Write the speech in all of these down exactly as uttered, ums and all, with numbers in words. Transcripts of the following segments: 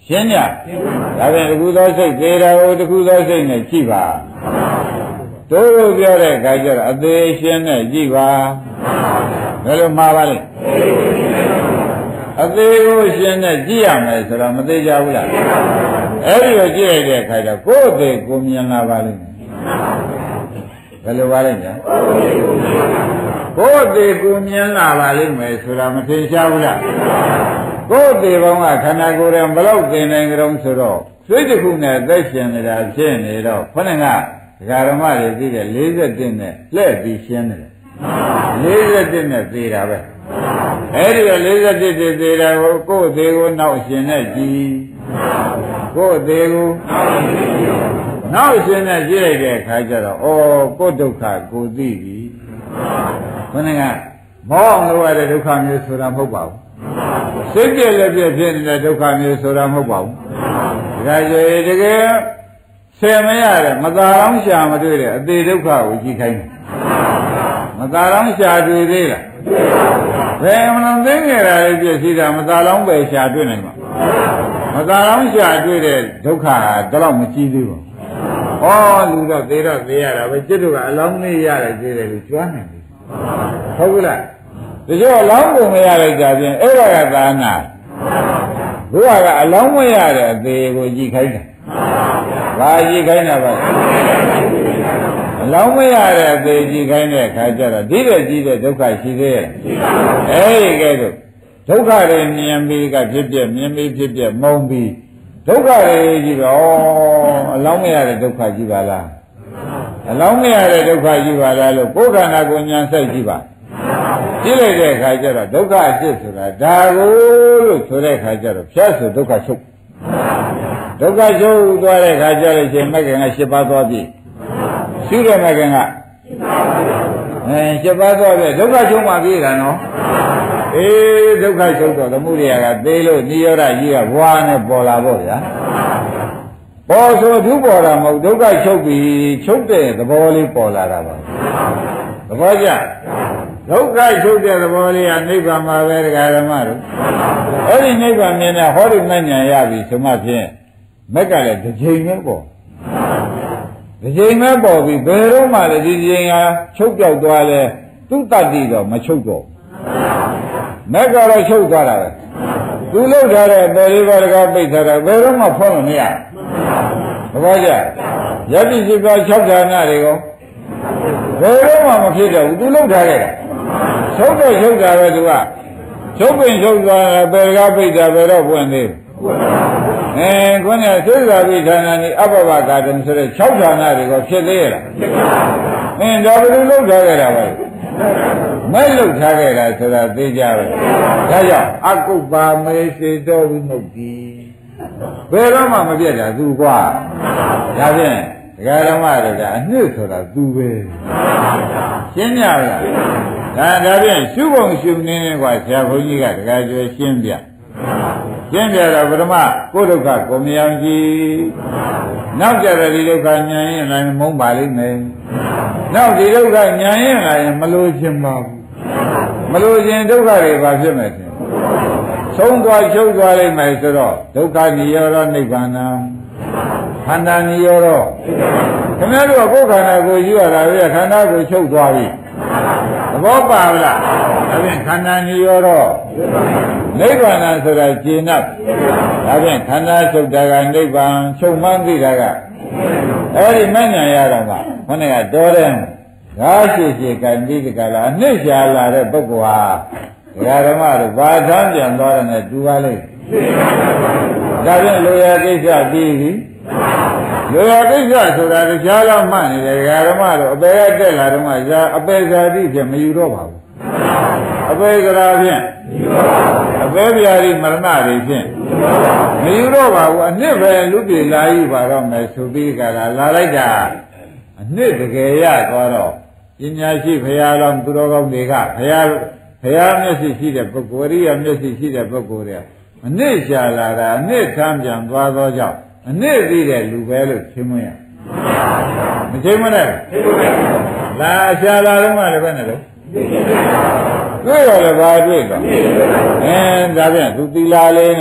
ရှင်းကြဒါပြန်တခုသောစိတ်သေးတာကိုတခုသောစိတ်နဲ့ကြည့်ပါတို့တို့ပြောတဲ့အခါကျတော့အသေးရှင်းနဲ့ကြည့်ပါဘယ်လိုမှားပါလဲအသေးကိုရှင်းနဲ့ကြည့်ရမယ်ဆိုတော့မသေးကြဘူးလားအဲ့ဒီလိုကြည့်ရတဲ့အခါကျတော့ကိုယ်အသေးကိုမြင်လာပါလိမ့်မယ်ဘယ်လိုပါလဲညာကိုယ်အသေးကိုမြင်လာပါလိမ့်မယ်ဆိုတာမထင်ရှားဘူးလားကိုယ်အသေးပေါင်းကခန္ဓာကိုယ်ရဲ့ဘလောက်သင်နိုင်ကြုံဆိုတော့စိတ်တစ်ခုနဲ့သက်ရှင်နေတာဖြစ်နေတော့ခொနဲ့ကဒကာဓမ္မတွေသိတဲ့၄၁နဲ့လှည့်ပြီးရှင်းတယ်၄၁နဲ့သေတာပဲအဲ့ဒီတော့၄၁တည်းသေတာကိုကိုယ်သေးကိုနောက်ရှင်နဲ့ကြည်ကိုယ်သေးကိုနောက်ရှင်နဲ့ကြည့်လိုက်တဲ့အခါကျတော့ဩကိုယ်ဒုက္ခကိုသိပြီခொနဲ့ကမောအောင်လို့ရတဲ့ဒုက္ခမျိုးဆိုတာမဟုတ်ပါဘူးစိတ်ပြည့်လည်းပြည့်ဖြစ်နေတဲ့ဒုက္ခမျိုးဆိုတာမဟုတ်ပါဘူးဒါကြွေတကယ်ဆယ်မရတဲ့မသာလောင်းရှာမတွေ့တဲ့အသေးဒုက္ခကိုကြည့်ခိုင်းတယ်မသာလောင်းရှာတွေ့သေးလားဘယ်မှမသိငယ်တာလေးပြည့်စည်တာမသာလောင်းပဲရှာတွေ့နိုင်မှာမသာလောင်းရှာတွေ့တဲ့ဒုက္ခဟာတော့မကြည့်သေးဘူးဩလူတော့သေတော့သေရတာပဲจิตတို့ကအလောင်းလေးရတယ်ကြည့်တယ်လို့ကြွားနိုင်တယ်ဟုတ်ကလားတချို့အလောင်းကိုမရလိုက်ကြပြင်အဲ့ဒါကသာနာဘုရားကအလောင်းမရတဲ့အသေးကိုကြည့်ခိုင်းတယ်ဘာကြည့်ခိုင်းတာပါအလောင်းမရတဲ့အသေးကြည့်ခိုင်းတဲ့အခါကျတော့ဒီတဲ့ကြည့်တဲ့ဒုက္ခရှိသေးရဲ့အဲ့ဒီကဲတော့ဒုက္ခတွေမြင်ပြီးကဖြစ်ပြမြင်ပြီးဖြစ်ပြမုံပြီးဒုက္ခတွေကြည့်တော့အလောင်းမရတဲ့ဒုက္ခကြည့်ပါလားအလောင်းမရတဲ့ဒုက္ခကြည့်ပါလားလို့ကိုယ်ခန္ဓာကိုဉာဏ်စိုက်ကြည့်ပါကြည့်လိုက်တဲ့အခါကျတော့ဒုက္ခအဖြစ်ဆိုတာဒါကိုလို့ဆိုတဲ့အခါကျတော့ဖြတ်ဆိုဒုက္ခချုပ်ဒုက္ခချုပ်သွားတဲ့အခါကျတော့ရှင်မဂ္ဂင်က၈ပါးသွားပြီရှုတဲ့မဂ္ဂင်ကအဲ၈ပါးသွားပြီဒုက္ခချုပ်မှပြေးတာနော်အေးဒုက္ခချုပ်တော့သမုဒိယကသေးလို့နိရောဓကြီးကဘွားနဲ့ပေါ်လာပေါ့ဗျာပေါ်ဆိုဒုပေါ်တာမဟုတ်ဒုက္ခချုပ်ပြီချုပ်တဲ့သဘောလေးပေါ်လာတာပါသဘောကျဒုက္ခချုပ်တဲ့သဘောလေးကနိဗ္ဗာန်မှာပဲတရားဓမ္မတို့အဲ့ဒီနိဗ္ဗာန်မြင်တဲ့ဟောဒီမဉ္ဇဉ်ရပြီဆိုမှဖြင့်မက်ကလည်းတစ်ချိန်ပဲပေါ့တစ်ချိန်ပဲပေါ်ပြီဘယ်တော့မှလည်းဒီချိန်ဟာချုပ်ပြောက်သွားလဲသူ့တတ္တိတော့မချုပ်တော့မက်ကတော့ချုပ်သွားတာပဲသူလှုပ်ထားတဲ့ပယ်လေးပါးတကားပိတ်ထားတာဘယ်တော့မှဖွင့်လို့မရဘူးသဘောကျယတိရှိပါ၆ဌာနတွေကိုဘယ်တော့မှမဖြစ်တော့ဘူးသူလှုပ်ထားခဲ့တာချုပ်တော့ချုပ်တာပဲသူကချုပ်ပင်ချုပ်သွားတယ်ပယ်ကားပိတ်တာဘယ်တော့ပွင့်သေးအဲခုနကသုဇာပိဌာနနိအပ္ပဝကာတံဆိုတဲ့၆ဌာနတွေကိုဖြစ်သေးရဲ့လားအင်းဒါဘယ်လိုလှုပ်ထားခဲ့တာပဲမဲ့လှုပ်ထားခဲ့တာဆိုတာသိကြပဲဒါကြောင့်အကုပ္ပါမေစေတောဝိမု ക്തി ဘယ်တော့မှမပြတ်တာသူကွာဒါဖြင့်ဒကာဓမ္မတို့ကအနှစ်ဆိုတာသူပဲရှင်းပြလားဒါဒါဖြင့်ရှုပုံရှုနေနေကွာဆရာဘုန်းကြီးကဒကာကျွယ်ရှင်းပြရှင်းပြတော့ပထမကိုယ်ဒုက္ခကိုမြင်ကြည့်နောက်ကြတဲ့ဒီဒုက္ခဉာဏ်ရင်လည်းမုန်းပါလိမ့်မယ်နောက်ဒီဒုက္ခဉာဏ်ရင်လည်းမလို့ခြင်းပါဘူးမလို့ခြင်းဒုက္ခတွေဘာဖြစ်မယ်ရှင်ဆုံးသွားချုပ်သွားလိမ့်မယ်ဆိုတော့ဒုက္ခនិရောဓနိဗ္ဗာန်ခန္ဓာនិရောဓခင်ဗျားတို့ကကိုယ်ခန္ဓာကိုယူရတာပဲခန္ဓာကိုချုပ်သွားပြီသဘောပါလားဒါဖြင့်ခန္ဓာនិရောဓနိဗ္ဗာန်ဆိုတာကျင့်납ဒါဖြင့်ခန္ဓာချုပ်တာကနိဗ္ဗာန်ချုပ်မှန်းသိတာကအဲ့ဒီမဉ္ဇဉ်ရတော့မှခொနဲ့ကတော်တယ်ငါရှိရှိကံပြီးတကလားအနှစ်ရှာလာတဲ့ပုဂ္ဂိုလ်ဟာဒကာဓမ္မတို့ဘာထမ်းပြန်သွားတယ်နဲ့တူပါလိမ့်ဒါဖြင့်လိုရာကိစ္စပြီးပြီလိုရာကိစ္စဆိုတာတရားတော်မှတ်နေတယ်ဒကာဓမ္မတို့အပေကတက်လာတော့မှအပေဇာတိဖြင့်မယူတော့ပါဘူးအပေကရာဖြင့်အပေပြာတိမရဏတွေဖြင့်မယူတော့ပါဘူးအနှစ်ပဲလူပြေလာယူပါတော့မယ်ဆိုပြီးကြတာလာလိုက်တာအနှစ်တကယ်ရသွားတော့ပညာရှိဘုရားတော်သူတော်ကောင်းတွေကဘုရားဘုရားမျက်စိရှိတဲ့ပုဂ္ဂိုလ်ရိယာမျက်စိရှိတဲ့ပုဂ္ဂိုလ်တွေအနှစ်ရှာလာတာအနှစ်ထမ်းပြန်သွားသောကြောင့်အနှစ်သိတဲ့လူပဲလို့ရှင်းမရမရှင်းမနဲ့လာရှာလာတော့မှလည်းပဲနဲ့လို့တွေ့ရလည်းဘာတွေ့တော့အဲဒါပြန်သူသီလာလေးနဲ့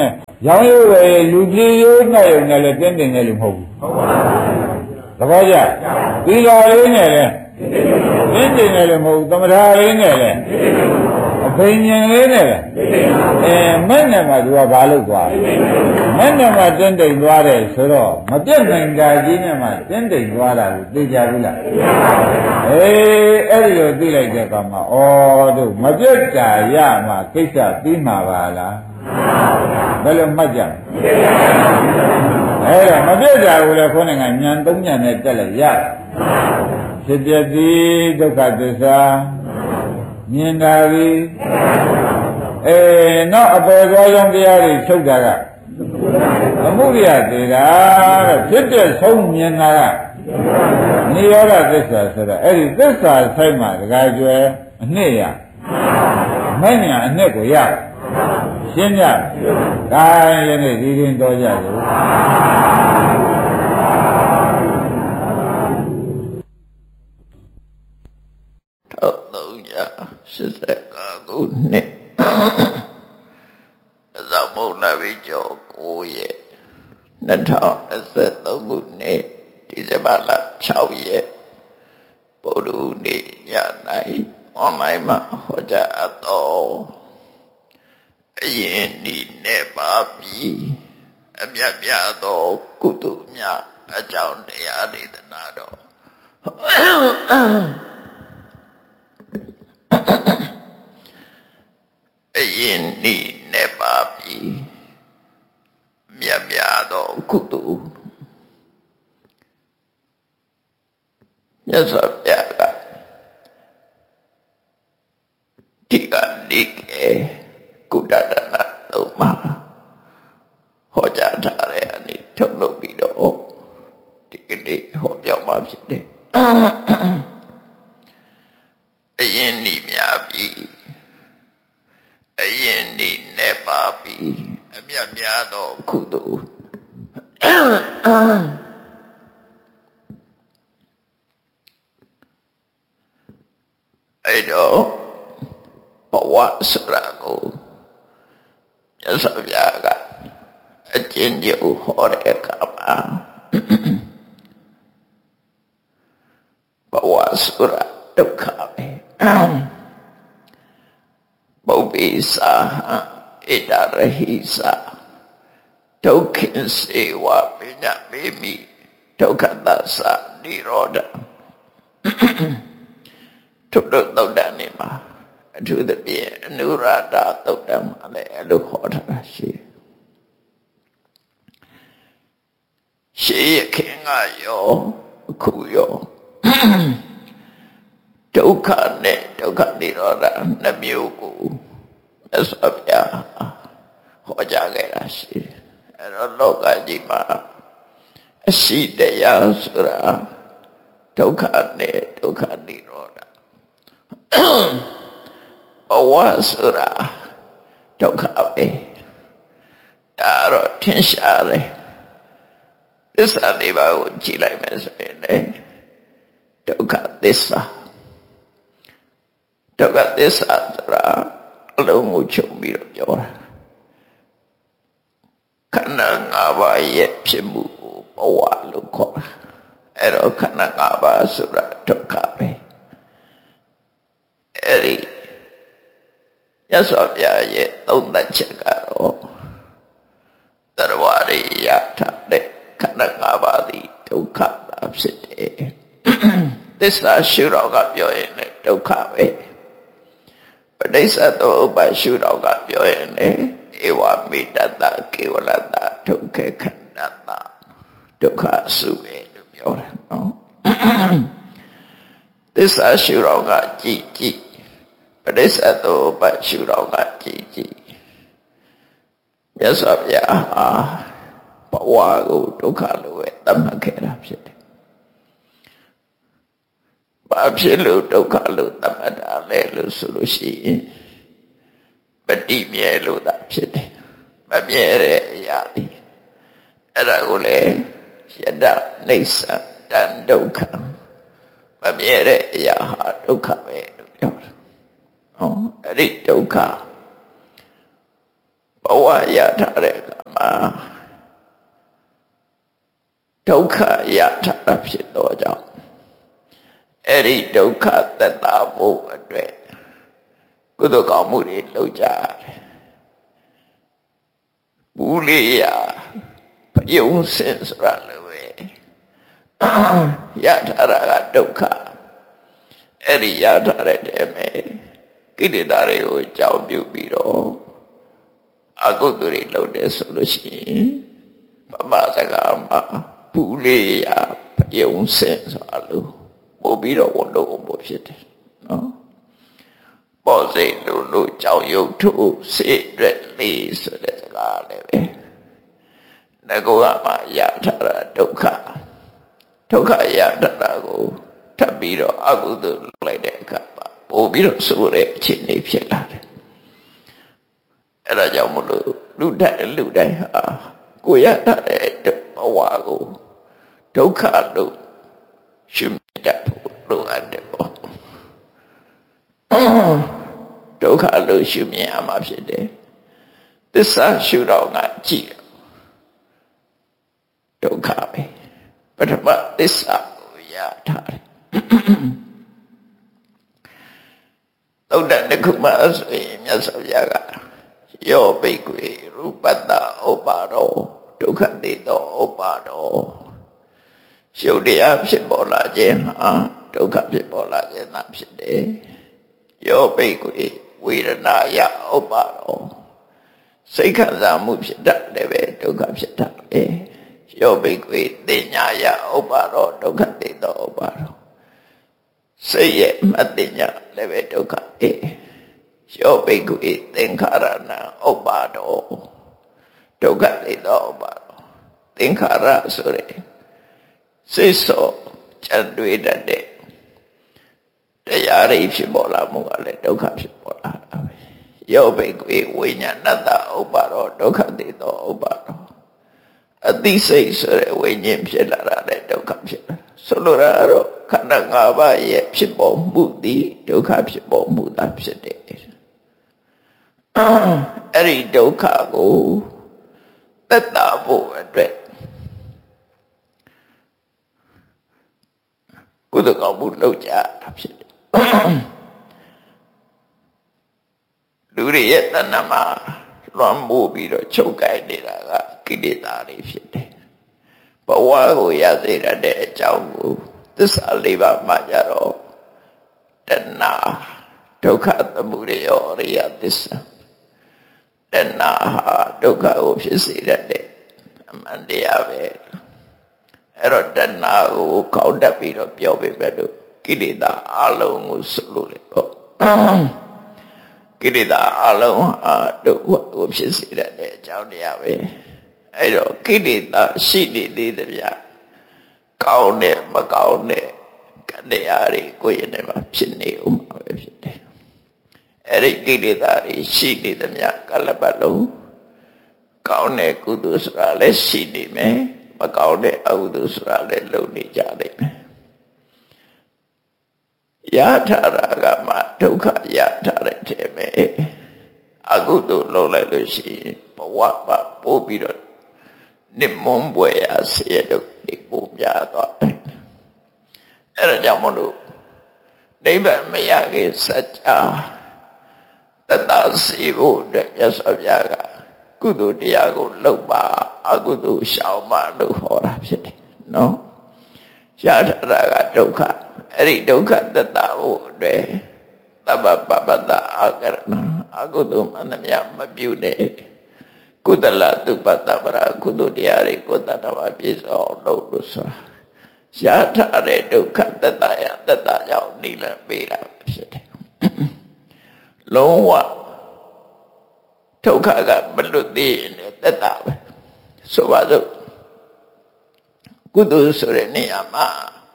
ရောင်းရွယ်လူကြီးရိုးနဲ့ရုံနဲ့လည်းတင်းတင်နေလို့မဟုတ်ဘူးသဘောကျသီလာလေးနဲ့လည်းတင်းတင်နေလို့မဟုတ်ဘူးသမထလေးနဲ့လည်းအဘိညာဉ်လေးနဲ့လည်းအဲမဲ့နဲ့မှသူကဘာလို့သွားမဲ့နဲ့မှတင်းတိမ်သွားတယ်ဆိုတော့မပြတ်နိုင်ကြကြီးနဲ့မှတင်းတိမ်သွားတာကိုသိကြဘူးလားအေးအဲ့ဒီလိုသိလိုက်တဲ့အခါမှာဩတို့မပြတ်တာရမှကိစ္စပြီးမှာပါလားဘယ်လိုမှတ်ကြအဲ့တော့မပြတ်တာကိုလည်းခေါင်းကညံသုံးညံနဲ့တက်လိုက်ရတယ်ဖြစ်ပြသည်ဒုက္ခသစ္စာမြင်တာပြီအဲနောက်အပေသွားကြောင်းတရားတွေချုပ်တာကသမုဒိယသေးတာတဲ့ဖြစ်တဲ့ဆုံးမြင်တာကနိရောဓသစ္စာဆိုတော့အဲ့ဒီသစ္စာဆိုင်မှာတခါကျွယ်အနှစ်ရမဲ့ညာအနှစ်ကိုရရှင်းကြဒါယနေ့ဒီရင်တော်ကြလို့ရှစ်ဆယ်ကာခုနှစ်အဇမုန်နဗီကျော်ကိုရဲ့နှစ်ထောင်နှစ်ဆယ်သုံးခုနှစ်ဒီဇင်ဘာလခြောက်ရက်ပုဒ်လူနေ့ညနိုင်အွန်လိုင်းမှာဟောကြားအပ်တော်အရင်ဒီနဲ့ပါပြီအမြတ်ပြသောကုသိုလ်များအကြောင်းတရားဒေသနာတော်အရင်ဒီနဲ့ပါပြီမြတ်ပြသောကုသိုလ်မြတ်စွာဘုရားကဒီကနေ့ကေကုတ္တဒနာသုံးပါဟောကြားထားတဲ့အနည်းထုတ်လုပ်ပြီးတော့ဒီကနေ့ဟောပြောမှာဖြစ်တယ်အရင်ဒီများပြီအရင်ဒီနဲ့ပါပြီအမြတ်များသောကုသိုလ်အဲ့တော့ဘဝဆိုတာကိုမြတ်စွာဘုရားကအကျဉ်းချုပ်ဟောတဲ့အခါမှာဘဝဆိုတာဒုက္ခပဲပုပ္ပိစာဣတရဟိစာဒုက္ခိစေဝပိညမေမိဒုက္ခသသနိရောဓထုပ်တော့တောက်တန်နေမှာအထူးသဖြင့်အနုရဒသုတ်တံမှာလည်းအဲ့လိုခေါ်ထားတာရှိတယ်ရှေးရခင်ကရောအခုရောဒုက္ခနဲ့ဒုက္ခនិရောဓနှမျိုးကိုမြတ်စွာဘုရားဟောကြားခဲ့တာရှိတယ်အဲ့တော့လောကကြီးမှာအရှိတရားဆိုတာဒုက္ခနဲ့ဒုက္ခនិရောဓဘဝဆိုတာဒုက္ခပဲဒါတော့ထင်ရှားတယ်သစ္စာလေးပါးကိုကြည့်လိုက်မယ်ဆိုရင်လေဒုက္ခသစ္စာဒုက္ခသစ္စာဆိုတာအလုံးကိုချုပ်ပြီးတော့ပြောတာခန္ဓာ၅ပါးရဲ့ဖြစ်မှုကိုဘဝလို့ခေါ်တာအဲ့တော့ခန္ဓာ၅ပါးဆိုတာဒုက္ခပဲအဲ့ဒီရသော်ပြရဲ့သုံးသပ်ချက်ကတော့သရဝရိယထတဲ့ခန္ဓာ၅ပါးသည်ဒုက္ခသာဖြစ်တယ်သစ္စာရှုတော့ကပြောရင်လည်းဒုက္ခပဲပဋိစ္စသောဥပ္ပါရှုတော့ကပြောရင်လည်းဧဝမေတ္တကေဝလတဒုက္ခခန္ဓာဒုက္ခစုပဲလို့ပြောတာနော်သစ္စာရှုတော့ကကြည်ကြည်ပဋိစ္စသောဥပ္ပါရှုတော့ကကြည်ကြည်မြတ်စွာဘုရားဟာဘဝကိုဒုက္ခလို့ပဲသတ်မှတ်ခဲ့တာဖြစ်တယ်။ဘာဖြစ်လို့ဒုက္ခလို့သတ်မှတ်တာလဲလို့ဆိုလို့ရှိရင်ပฏิမြဲလို့သာဖြစ်တယ်။မမြဲတဲ့အရာဒီအဲ့ဒါကိုလေယတနိစ္စတန်ဒုက္ခမမြဲတဲ့အရာဟာဒုက္ခပဲလို့ပြောတာ။ဟောအဲ့ဒီဒုက္ခဘဝရထားတဲ့အခါမှာဒုက္ခရထားတာဖြစ်တော့ကြောင့်အဲ့ဒီဒုက္ခသက်သာဖို့အတွက်ကုသိုလ်ကောင်းမှုတွေလုပ်ကြတယ်ဘူးလေးရပြုံးစင်ဆိုတာလည်းပဲရထားတာကဒုက္ခအဲ့ဒီရထားတဲ့တည်းမဲ့ကိလေသာတွေကိုကြောက်ပြုပြီးတော့အကုသိုလ်တွေလုပ်တယ်ဆိုလို့ရှိရင်ပမစကားမှာဘူးလေးရပြုံးစင်ဆိုတာလို့ပို့ပြီးတော့ဝန်တော့ဖို့ဖြစ်တယ်နော်ပေါ်စိတ်လို့လို့ကြောက်ရွံ့ထုစိတ်ရက်လေးဆိုတဲ့စကားလည်းပဲငကောကမှရထားတာဒုက္ခဒုက္ခရထားတာကိုထပ်ပြီးတော့အကုသိုလ်လုပ်လိုက်တဲ့အခါမှာပို့ပြီးတော့ဆိုးတဲ့အခြေအနေဖြစ်လာတယ်အဲ့ဒါကြောင့်မလို့လူတိုင်းလူတိုင်းဟာကိုရထားတဲ့ဘဝကိုဒုက္ခလို့ရှုမြင်တတ်ဖို့လိုအပ်တယ်ပေါ့ဒုက္ခလို့ရှုမြင်ရမှာဖြစ်တယ်သစ္စာရှုတော့ကကြည့်ဒုက္ခပဲပထမသစ္စာကိုရထားတယ်သုဒ္ဓတခုမှဆိုရင်မြတ်စွာဘုရားကယောဘိက္ခွေရူပတ္တဥပါဒောဒုက္ခတိတောဥပါဒောရှုတရားဖြစ်ပေါ်လာခြင်းဟာဒုက္ခဖြစ်ပေါ်လာခြင်းသာဖြစ်တယ်ယောဘိက္ခွေဝေဒနာယဥပါဒောစိတ်ခံစားမှုဖြစ်တတ်တယ်ပဲဒုက္ခဖြစ်တတ်တယ်ယောဘိက္ခွေသိညာယဥပါဒောဒုက္ခတိတောဥပါဒောစိတ်ရဲ့အတ္တညာလည်းပဲဒုက္ခပဲယောဘိက္ခွေသင်္ခါရဏဥပါဒောဒုက္ခတိတောဥပါဒောသင်္ခါရဆိုရယ်စိတ်ဆောကြံတွေးတတ်တဲ့တရားတွေဖြစ်ပေါ်လာမှုကလည်းဒုက္ခဖြစ်ပေါ်လာတာပဲယောဘိက္ခွေဝိညာဏတ္တဥပါဒောဒုက္ခတိတောဥပါဒောအသိစိတ်ဆိုတဲ့ဝိညာဉ်ဖြစ်လာတာလည်းဒုက္ခဖြစ်လာဆိုလိုတာတော့ခန္ဓာ၅ပါးရဲ့ဖြစ်ပေါ်မှုသည်ဒုက္ခဖြစ်ပေါ်မှုသာဖြစ်တယ်အဲ့ဒီဒုက္ခကိုသက်သာဖို့အတွက်ကုသိုလ်ကောင်းမှုလုပ်ကြတာဖြစ်တယ်လူတွေရဲ့တဏ္ဍာမှာလွန်မိုးပြီးတော့ချုပ်ကိုင်နေတာကကိလေသာတွေဖြစ်တယ်ဘဝကိုရစေတဲ့အကြောင်းကိုသစ္စာလေးပါးမှကြတော့တဏှာဒုက္ခသမုဒယအရိယသစ္စာတဏှာဟာဒုက္ခကိုဖြစ်စေတဲ့အမှန်တရားပဲအဲ့တော့တဏှာကိုကောက်တက်ပြီးတော့ပြောပြပဲလို့ကိလေသာအလုံးကိုဆိုလို့လေပေါ့ကိလေသာအလုံးဟာဒုက္ခကိုဖြစ်စေတဲ့အကြောင်းတရားပဲအဲ့တော့ကိလေသာရှိနေသေးသမျှကောင်းတဲ့မကောင်းတဲ့တရားတွေကိုယ်ရင်ထဲမှာဖြစ်နေဦးမှာပဲဖြစ်တယ်အဲ့ဒီကိလေသာတွေရှိနေသမျှကလပ်ပတ်လုံးကောင်းတဲ့ကုသိုလ်ဆိုတာလည်းရှိနေမယ်မကောင်းတဲ့အကုသိုလ်ဆိုတာလည်းလုပ်နေကြလိမ့်မယ်ရထားတာကမှဒုက္ခရထားတဲ့တည်းပဲအကုသိုလ်လုပ်လိုက်လို့ရှိရင်ဘဝမှာပို့ပြီးတော့နိမွန်ပွေရစေတော့ဒီပုံပြသွားတယ်အဲ့ဒါကြောင့်မလို့နိဗ္ဗာန်မရခင်စัจ जा တတစီဖို့တဲ့မြတ်စွာဘုရားကကုသိုလ်တရားကိုလုပ်ပါအကုသိုလ်ရှောင်မှလို့ဟောတာဖြစ်တယ်နော်ရထားတာကဒုက္ခအဲ့ဒီဒုက္ခတတဖို့အတွက်သဗ္ဗပပတ္တအာကရဏအကုသိုလ်မှန်သမျှမပြုတဲ့ကုသလသုပတ္တပရာကုသိုလ်တရားတွေကိုတတ္တဝါပြည့်စုံလို့လို့ဆိုတာရထားတဲ့ဒုက္ခတတရတတကြောင့်နိလပေးတာဖြစ်တယ်လုံးဝဒုက္ခကမလွတ်သေးရင်တတပဲဆိုပါစို့ကုသိုလ်ဆိုတဲ့နေရာမှာ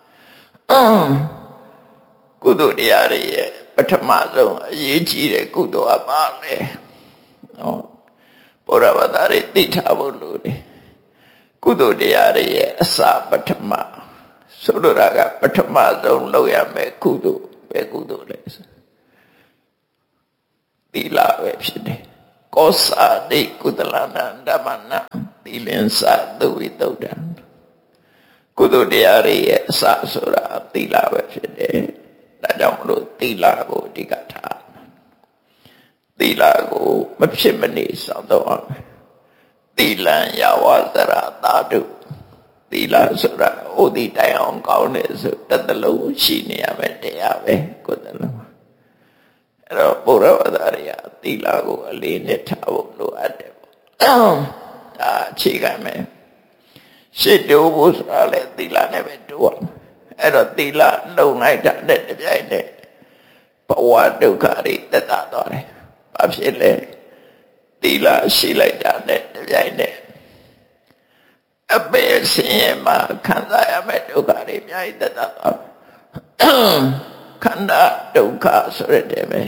ကုသိုလ်တရားတွေရဲ့ပထမဆုံးအရေးကြီးတဲ့ကုသိုလ်ကပါလေနော်ဘုရားဘာသာတွေသိထားဖို့လိုတယ်ကုသိုလ်တရားတွေရဲ့အစပထမဆိုလိုတာကပထမဆုံးလုပ်ရမယ်ကုသိုလ်ပဲကုသိုလ်လဲသီလပဲဖြစ်တယ်ကောစာတိကုသလနာဓမ္မနာသီလင်္စာသုဝိတုဒ္ဓံကုသိုလ်တရားတွေရဲ့အစဆိုတာသီလပဲဖြစ်တယ်ဒါကြောင့်မလို့သီလကိုအဓိကထားသီလကိုမဖြစ်မနေစောင့်တော့အောင်သီလံယဝသရသာတုသီလဆိုတာဥဒိတိုင်အောင်ကောင်းတယ်ဆိုတသလုံးရှိနေရမယ်တရားပဲကိုယ်တလုံးအဲ့တော့ဘုရားဝါဒရသီလကိုအလေးနဲ့ထားဖို့လိုအပ်တယ်ပေါ့ဒါအခြေခံမယ်ရှစ်တိုးဖို့ဆိုတာလေသီလနဲ့ပဲတိုးအောင်အဲ့တော့သီလလုံလိုက်တာနဲ့တပြိုင်နက်ဘဝဒုက္ခတွေတက်တာတော့တယ်ဘာဖြစ်လဲသီလရှိလိုက်တာနဲ့တပြိုင်နက်အပေဆင်းရဲမှာခံစားရမယ့်ဒုက္ခတွေအများကြီးတက်တာတော့ခန္ဓာဒုက္ခဆိုရတဲ့ပဲ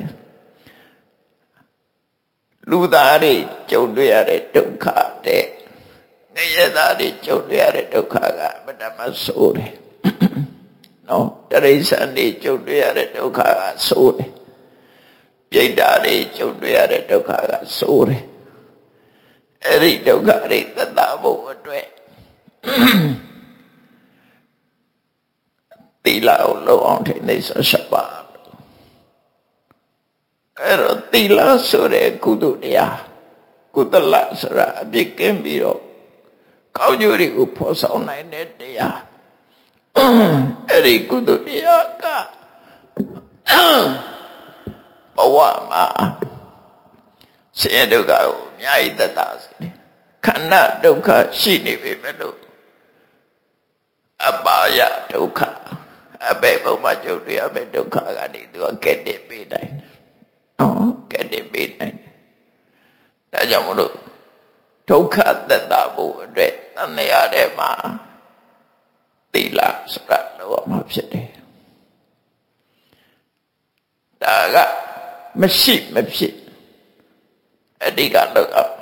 လူသားတွေကြုံတွေ့ရတဲ့ဒုက္ခတဲ့နေရသားတွေကြုံတွေ့ရတဲ့ဒုက္ခကအမတမဆိုးတယ်နော်တရိစ္ဆာန်တွေကြုံတွေ့ရတဲ့ဒုက္ခကဆိုးတယ်ပြိတ္တာတွေကြုံတွေ့ရတဲ့ဒုက္ခကဆိုးတယ်အဲ့ဒီဒုက္ခတွေသက်သာဖို့အတွက်သီလကိုလုံအောင်ထိနေဆိုရှပါအဲ့တော့သီလဆိုတဲ့ကုသိုလ်တရားကုသလဆိုတာအပြစ်ကင်းပြီးတော့ကောင်းကျိုးတွေကိုဖော်ဆောင်နိုင်တဲ့တရားအဲ့ဒီကုသိုလ်တရားကဘဝမှာဆင်းရဲဒုက္ခကိုအများကြီးသက်သာစေတယ်ခန္ဓာဒုက္ခရှိနေပြီပဲလို့အပါယဒုက္ခအဘယ်ဘုံမှာကြုံတွေ့ရမယ့်ဒုက္ခကနေသူကကဲ့တင်ပေးနိုင်တယ်နော်ကဲ့တင်ပေးနိုင်တယ်ဒါကြောင့်မလို့ဒုက္ခသက်သာဖို့အတွက်သံဃာထဲမှာသီလဆိုတာလို့မှဖြစ်တယ်ဒါကမရှိမဖြစ်အဓိကလောက်အောင်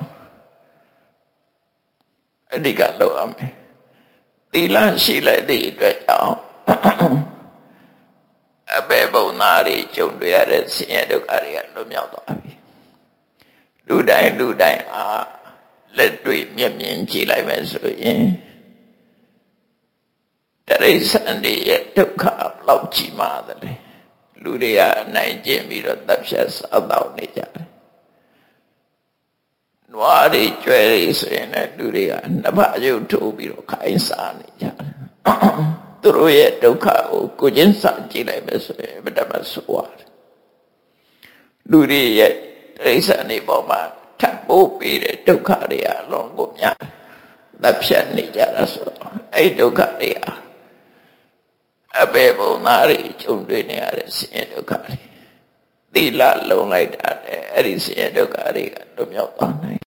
အဓိကလောက်အောင်သီလရှိလိုက်တဲ့အတွက်ကြောင့်အပေဘုံသားတွေကြုံတွေ့ရတဲ့ဆင်းရဲဒုက္ခတွေကလွတ်မြောက်သွားပြီလူတိုင်းလူတိုင်းအားလက်တွေ့မျက်မြင်ကြည့်လိုက်မယ်ဆိုရင်တရိစ္ဆာန်တွေရဲ့ဒုက္ခဘလောက်ကြီးမားတယ်လူတွေကအနိုင်ကျင့်ပြီးတော့တပ်ဖြတ်စားတော့နေကြတယ်နွားတွေကျွဲတွေဆိုရင်လည်းလူတွေကနှစ်ဖက်ရုပ်ထိုးပြီးတော့ခိုင်းစားနေကြတယ်သူတို့ရဲ့ဒုက္ခကိုကိုချင်းစာကြည့်လိုက်မယ်ဆိုရင်ဘယ်တမဆိုးရတယ်လူတွေရဲ့ဒိဋ္ဌာန်တွေပေါ်မှာထပ်ပိုးပြီးတဲ့ဒုက္ခတွေအလုံးကိုများလက်ဖြတ်နေကြတာဆိုတော့အဲ့ဒုက္ခတွေဟာအပေဘုံသားတွေကြုံတွေ့နေရတဲ့ဆင်းရဲဒုက္ခတွေသီလလုံလိုက်တာတဲ့အဲ့ဒီဆင်းရဲဒုက္ခတွေကလွတ်မြောက်သွားနိုင်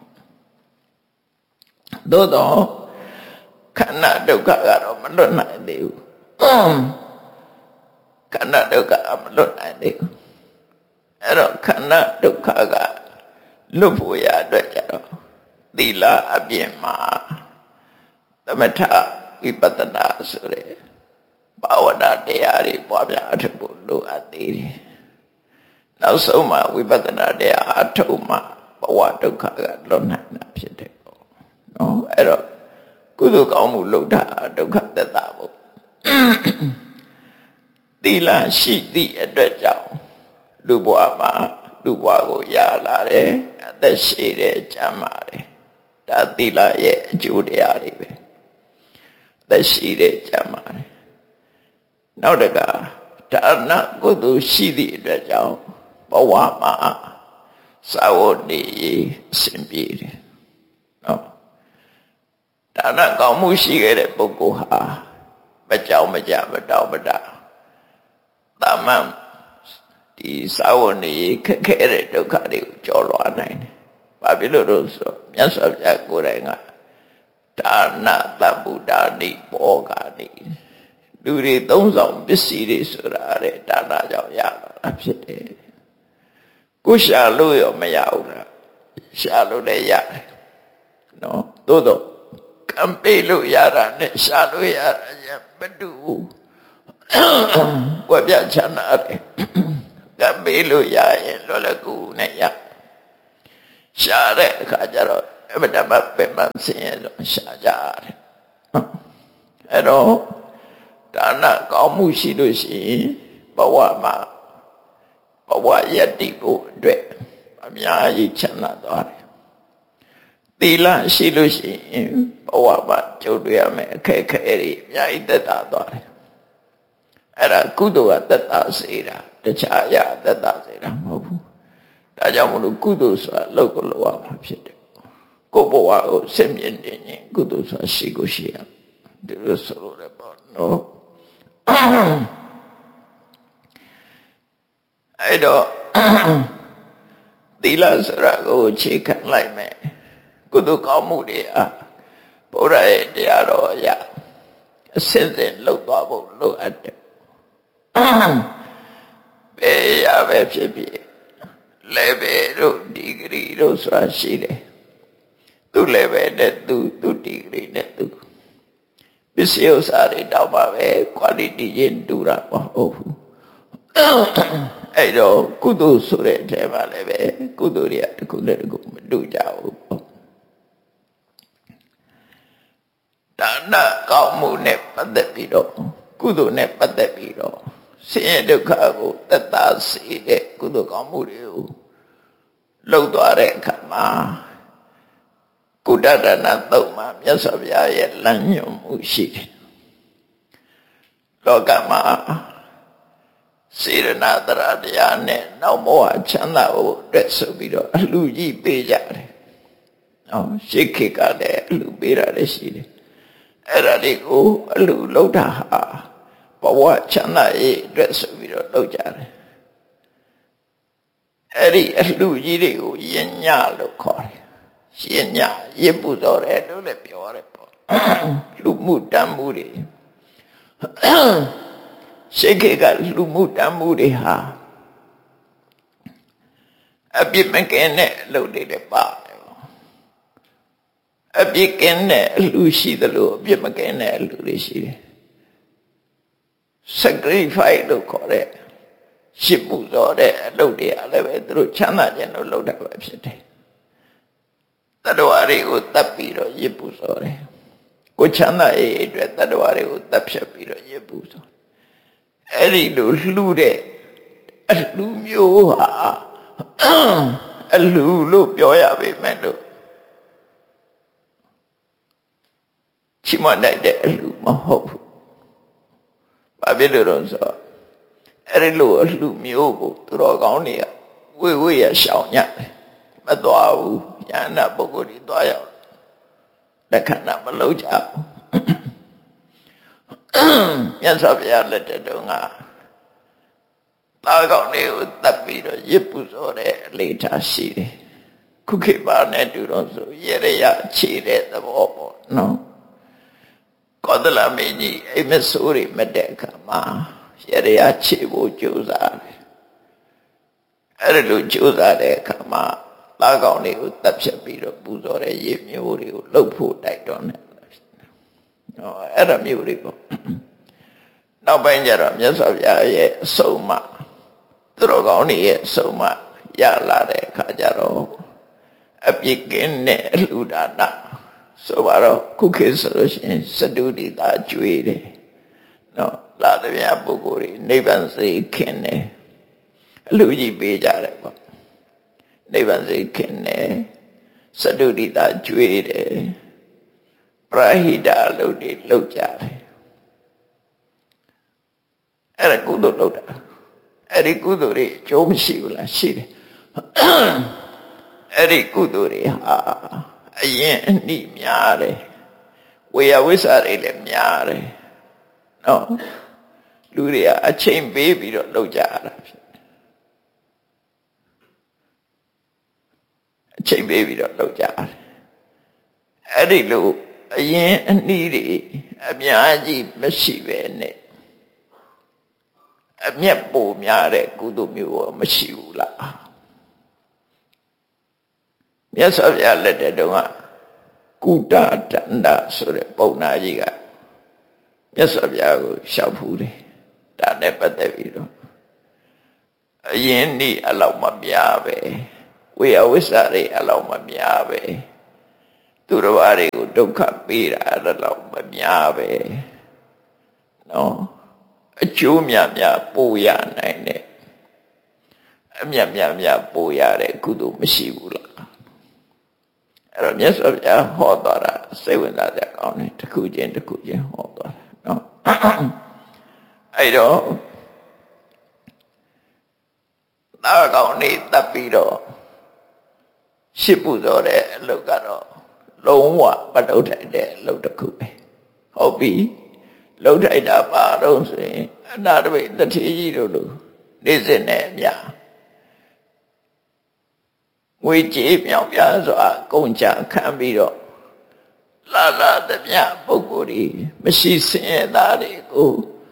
သို့တော့ခန္ဓာဒုက္ခကတော့မလွတ်နိုင်သေးဘူးခန္ဓာဒုက္ခမလွတ်နိုင်သေးဘူးအဲ့တော့ခန္ဓာဒုက္ခကလွတ်ဖို့ရအတွက်ကြတော့သီလအပြင်မှာသမထဝိပဿနာဆိုတဲ့ဘာဝနာတရားတွေပွားများအထုပ်ဖို့လိုအပ်သေးတယ်နောက်ဆုံးမှာဝိပဿနာတရားအထုပ်မှာဘဝဒုက္ခကလွတ်နိုင်တာဖြစ်တယ်ပေါ့နော်အဲ့တော့ကုသိုလ်ကောင်းမှုလုပ်တာဒုက္ခသက်သာဖို့သီလရှိသည့်အတွက်ကြောင့်လူဘဝမှာလူဘဝကိုရလာတယ်အသက်ရှိတယ်ကျမ်းမာတယ်ဒါသီလရဲ့အကျိုးတရားတွေပဲအသက်ရှိတယ်ကျမ်းမာတယ်နောက်တကဒါနကုသိုလ်ရှိသည့်အတွက်ကြောင့်ဘဝမှာသာဝတိအစဉ်ပြေတယ်နော်ဒါနကောင်းမှုရှိခဲ့တဲ့ပုဂ္ဂိုလ်ဟာမကြောက်မကြမတောင်းမတသာမန်ဒီသာဝတိခက်ခဲတဲ့ဒုက္ခတွေကိုကျော်လွှားနိုင်တယ်။ဘာဖြစ်လို့လို့ဆိုမြတ်စွာဘုရားကိုယ်တိုင်ကဒါနသဗ္ဗုဒ္ဓနိဘောဂာနိလူတွေသုံးဆောင်ပစ္စည်းတွေဆိုတာတဲ့ဒါနကြောင့်ရတာဖြစ်တယ်။ကိုရှာလို့ရောမရဘူးလား။ရှာလို့လည်းရတယ်။နော်သို့တော့ကံပေးလို့ရတာနဲ့ရှာလို့ရတာရမတူဘူး။ကိုပြချမ်းသာတယ်။ကံပေးလို့ရရင်လောလကူနဲ့ရရှာတဲ့အခါကျတော့အမတမပင်မဆင်းရဲတော့ရှာကြရတယ်အဲ့တော့ဒါနကောင်းမှုရှိလို့ရှိရင်ဘဝမှာဘဝယတ္တိဖို့အတွက်အများကြီးချမ်းသာသွားတယ်သီလရှိလို့ရှိရင်ဘဝမှာကြုံတွေ့ရမယ်အခက်အခဲတွေအများကြီးသက်သာသွားတယ်အဲ့ဒါကုသိုလ်ကသက်သာစေတာတခြားအရာသက်သာစေတာမဟုတ်ဘူးဒါကြောင့်မလို့ကုသိုလ်ဆိုတာလောက်ကိုလောက်ရမှာဖြစ်တယ်ကိုယ့်ဘဝကိုဆင်မြင်နေရင်ကုသိုလ်ဆိုတာရှိကိုရှိရဒီလိုဆိုလို့လည်းပေါ့နော်အဲ့တော့သီလဆိုတာကိုခြေခံလိုက်မယ်ကုသိုလ်ကောင်းမှုတွေအားဘုရားရဲ့တရားတော်အရာအစစ်စစ်လုပ်သွားဖို့လိုအပ်တယ်ဘယ်ရပဲဖြစ်ဖြစ်လေဘယ်တို့ဒီဂရီတို့ဆိုတာရှိတယ်သူ့လေဘယ်နဲ့သူသူ့ဒီဂရီနဲ့သူပစ္စည်းဥစ္စာတွေတောက်ပါပဲ quality ချင်းတူတာမဟုတ်ဘူးအဲ့တော့ကုသိုလ်ဆိုတဲ့အထဲမှာလည်းပဲကုသိုလ်တွေကတစ်ခုနဲ့တစ်ခုမတူကြဘူးဒါနကောင်းမှုနဲ့ပတ်သက်ပြီးတော့ကုသိုလ်နဲ့ပတ်သက်ပြီးတော့ဆင်းရဲဒုက္ခကိုသက်သာစေတဲ့ကုသိုလ်ကောင်းမှုတွေကိုလုပ်သွားတဲ့အခါမှာကုဋ္ဌဒါနသုံးမှာမြတ်စွာဘုရားရဲ့လမ်းညွှန်မှုရှိတယ်လောကမှာစေရနာတရားတရားနဲ့နောက်ဘဝချမ်းသာဖို့အတွက်ဆိုပြီးတော့အလှကြီးပေးကြတယ်။နော်ရှေးခေတ်ကလည်းအလှပေးတာလည်းရှိတယ်။အဲ့ဒါတွေကိုအလှလုပ်တာဟာဘဝချမ်းသာရေးအတွက်ဆိုပြီးတော့လုပ်ကြတယ်။အဲ့ဒီအလှကြီးတွေကိုယဉ်ညလို့ခေါ်တယ်။ယဉ်ညရစ်ပူတော်တယ်လို့လည်းပြောရတယ်ပေါ့။လူမှုတမ်းမှုတွေရှေးခေတ်ကလူမှုတမ်းမှုတွေဟာအပြစ်မကင်းတဲ့အလုပ်တွေလည်းပါတယ်ပေါ့အပြစ်ကင်းတဲ့အလူရှိသလိုအပြစ်မကင်းတဲ့အလူတွေရှိတယ် sacrifice လို့ခေါ်တဲ့ရှစ်ပူဇော်တဲ့အလုပ်တွေအားလည်းပဲသူတို့ချမ်းသာခြင်းလို့လုပ်တာပဲဖြစ်တယ်တတ္တဝါတွေကိုတတ်ပြီးတော့ရစ်ပူဇော်တယ်ကိုချမ်းသာရေးအတွက်တတ္တဝါတွေကိုတတ်ဖြတ်ပြီးတော့ရစ်ပူဇော်အဲ့ဒီလိုလှူတဲ့အလှမျိုးဟာအလှလို့ပြောရပေမဲ့လို့ချီးမွမ်းနိုင်တဲ့အလှမဟုတ်ဘူး။ဘာဖြစ်လို့လဲဆိုတော့အဲ့ဒီလိုအလှမျိုးကိုသူတော်ကောင်းတွေကဝေဝေးရရှောင်ညတယ်မသွားဘူး။ညာနာပုဂ္ဂိုလ်တွေသွားရောက်လက်ခံတာမလုပ်ကြဘူး။မြတ်စွာဘုရားလက်ထက်တုန်းကသားကောင်းတွေကိုတပ်ပြီးတော့ရစ်ပူဇော်တဲ့အလေးထားရှိတယ်ခုခေတ်ပါနဲ့တူတော့ဆိုရရရခြေတဲ့သဘောပေါ့နော်ကောသလမင်းကြီးအိမ်မဆိုးတွေမတဲ့အခါမှာရရရခြေဖို့ကြိုးစားတယ်အဲ့ဒါလိုကြိုးစားတဲ့အခါမှာသားကောင်းတွေကိုတပ်ဖြတ်ပြီးတော့ပူဇော်တဲ့ရစ်မျိုးတွေကိုလှုပ်ဖို့တိုက်တွန်းတယ်ဟောအဲ့ဒါမျိုးတွေပေါ့နောက်ပိုင်းကျတော့မြတ်စွာဘုရားရဲ့အဆုံးအမသူတော်ကောင်းတွေရဲ့အဆုံးအမရလာတဲ့အခါကျတော့အပြစ်ကင်းတဲ့အလှူဒါနဆိုပါတော့ခုခေတ်ဆိုလို့ရှိရင်စတုဒီတာကျွေးတယ်နော်လာတဲ့ဗျာပုဂ္ဂိုလ်တွေနိဗ္ဗာန်စိတ်ခင်တယ်အလှူကြီးပေးကြတယ်ပေါ့နိဗ္ဗာန်စိတ်ခင်တယ်စတုဒီတာကျွေးတယ်ပရဟိတလုပ်တွေလုပ်ကြတယ်အဲ့ဒါကုသိုလ်လုပ်တာအဲ့ဒီကုသိုလ်တွေအကျိုးမရှိဘူးလားရှိတယ်အဲ့ဒီကုသိုလ်တွေဟာအရင်အနည်းများတယ်ဝေယဝိစာတွေလည်းများတယ်နော်လူတွေကအချိန်ပေးပြီးတော့လုပ်ကြရတာဖြစ်တယ်အချိန်ပေးပြီးတော့လုပ်ကြရတယ်အဲ့ဒီလိုအရင်အနည်းတွေအများကြီးမရှိပဲနဲ့အမျက်ပိုများတဲ့ကုသိုလ်မျိုးရောမရှိဘူးလားမြတ်စွာဘုရားလက်ထက်တုန်းကကုတ္တတန္တဆိုတဲ့ပုံနာကြီးကမြတ်စွာဘုရားကိုလျှောက်ဖူးတယ်ဒါနဲ့ပတ်သက်ပြီးတော့အရင်နေ့အလောက်မပြပဲဝဝိယဝိသတွေအလောက်မများပဲသူတော်ဘာတွေကိုဒုက္ခပေးတာအဲ့လောက်မများပဲနော်အကျိုးများများပို့ရနိုင်တယ်အမြတ်များများပို့ရတဲ့ကုသိုလ်မရှိဘူးလားအဲ့တော့မြတ်စွာဘုရားဟောသွားတာစိတ်ဝင်စားကြကောင်းတယ်တစ်ခုချင်းတစ်ခုချင်းဟောသွားတာနော်အဲ့တော့သာကောင်းနေတပ်ပြီးတော့ရှစ်ပူဇော်တဲ့အလုပ်ကတော့လုံးဝမလုပ်ထိုက်တဲ့အလုပ်တစ်ခုပဲဟုတ်ပြီလုပ်ထိုက်တာပါတော့ဆိုရင်အနာတပိတတိကြီးတို့လိုနေ့စဉ်နဲ့အများငွေကြေးမြောင်ပြားစွာကုန်ကြခံပြီးတော့လာလာသမျှပုဂ္ဂိုလ်တွေမရှိစင်ရသားတွေကို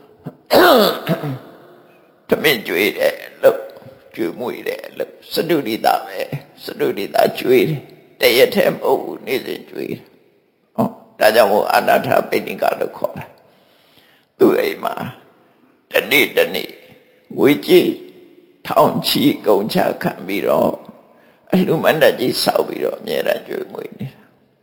ထမင်းကျွေးတဲ့အလုပ်ကျွေးမွေတဲ့အလုပ်စတုရိတာပဲစတုရိတာကျွေးတယ်တရက်ထဲမဟုတ်ဘူးနေ့စဉ်ကျွေးတယ်ဟောဒါကြောင့်မို့အနာထပိဋိကလို့ခေါ်တာသူ့အိမ်မှာတနေ့တနေ့ငွေကြေးထောင်ချီကုန်ချခံပြီးတော့အလှမန္တကြီးဆောက်ပြီးတော့အမြဲတမ်းကျွေးမွေးနေတာ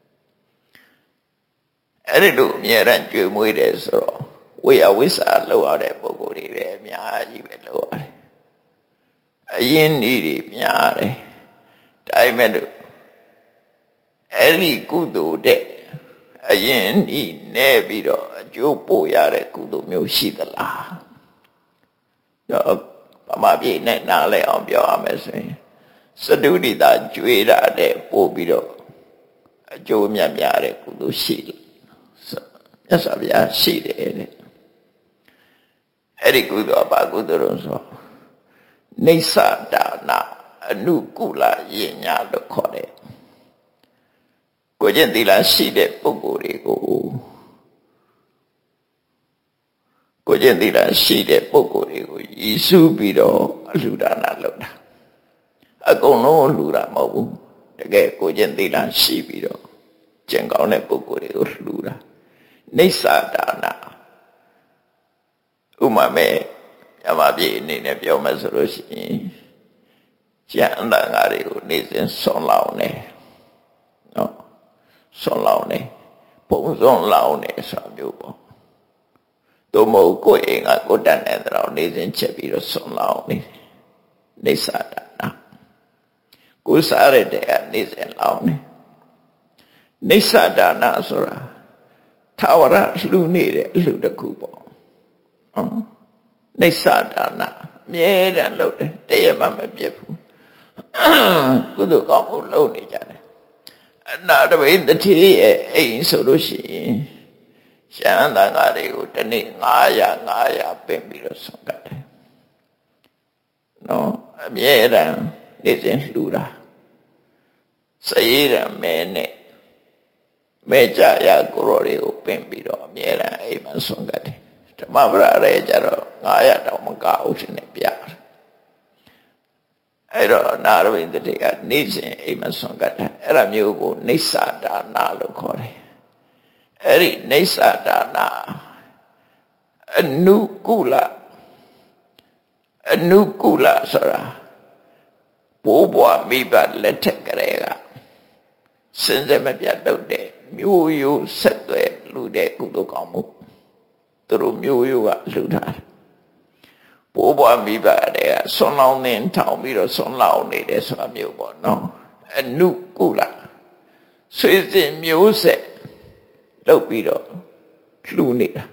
အဲ့ဒီလိုအမြဲတမ်းကျွေးမွေးတယ်ဆိုတော့ဝိယဝိသလောက်ရတဲ့ပုဂ္ဂိုလ်တွေပဲအများကြီးပဲလောက်ရတယ်အရင်ဤတွေများတယ်ဒါပေမဲ့လို့အဲ့ဒီကုသိုလ်တဲ့အရင်ဤနဲ့ပြီးတော့အကျိုးပို့ရတဲ့ကုသိုလ်မျိုးရှိသလားတော့ဗမာပြည်နဲ့နားလဲအောင်ပြောရမယ်ဆိုရင်စတုရိတာကျွေးတာတဲ့ပို့ပြီးတော့အကျိုးမြတ်များတဲ့ကုသိုလ်ရှိတယ်မြတ်စွာဘုရားရှိတယ်တဲ့အဲ့ဒီကုသိုလ်ဘာကုသိုလ်လို့ဆိုနိစ္စဒါနအနုကုလယဉ်ညာလို့ခေါ်တယ်ကိုကျင့်သီလရှိတဲ့ပုဂ္ဂိုလ်တွေကိုကိုကျင့်သီလရှိတဲ့ပုဂ္ဂိုလ်တွေကိုရည်စူးပြီးတော့အလှူဒါနလုပ်တာအကုန်လုံးလှူတာမဟုတ်ဘူးတကယ်ကိုကျင့်သီလရှိပြီးတော့ကျင့်ကောင်းတဲ့ပုဂ္ဂိုလ်တွေကိုလှူတာနိစ္စဒါနဥမာမဲ့မြမပြည်အနေနဲ့ပြောမယ်ဆိုလို့ရှိရင်ကျန်အန္တငါတွေကိုနေစဉ်ဆွန်လောင်းတယ်နော်ဆွန်လောင်းတယ်ပုံစွန်လောင်းတယ်ဆိုမျိုးပေါ့တို့မဟုတ်ကိုယ်အိမ်ကကိုတတ်တဲ့တော့နေစဉ်ချက်ပြီးတော့ဆွန်လောင်းနေနိစ္စဒါနကိုယ်စားရတဲ့ကနေစဉ်လောင်းနေနိစ္စဒါနဆိုတာထာဝရလှူနေတဲ့အလှူတစ်ခုပေါ့နော်နိစ္စဒါနအမြဲတမ်းလုပ်တယ်တရက်မှမပြတ်ဘူးကုသိုလ်ကောင်းမှုလုပ်နေကြတယ်အနာတပိတတိရဲ့အိမ်ဆိုလို့ရှိရင်ရှမ်းသံဃာတွေကိုတနေ့ငါးရာငါးရာပင်ပြီးတော့ဆွမ်းကတ်တယ်နော်အမြဲတမ်းနေ့စဉ်လှူတာစရေးရမဲနဲ့မဲကြရကိုရောတွေကိုပင်ပြီးတော့အမြဲတမ်းအိမ်မှာဆွမ်းကတ်တယ်ဓမ္မပရရဲကြတော့ငါးရာတောင်မကအောင်ရှင်နဲ့ပြတယ်အဲ့တော့နာရဝိတ္တိကနေ့စဉ်အိမ်မှာဆွမ်းကတ်တယ်အဲ့ဒါမျိုးကိုနိစ္စဒါနလို့ခေါ်တယ်အဲ့ဒီနိစ္စဒါနအနုကုလအနုကုလဆိုတာဘိုးဘွားမိဘလက်ထက်ကလေးကစင်စမပြတ်တော့တဲ့မျိုးရိုးဆက်သွဲလူတဲ့ကုသိုလ်ကောင်းမှုသူတို့မျိုးရိုးကလှူထားတယ်ဘိုးဘွားမိဘတွေကဆွန်လောင်းနေထောင်ပြီးတော့ဆွန်လောင်းနေတယ်ဆိုတာမျိုးပေါ့နော်အနုကုလဆွေစဉ်မျိုးဆက်လုပ်ပြီးတော့လှူနေတာ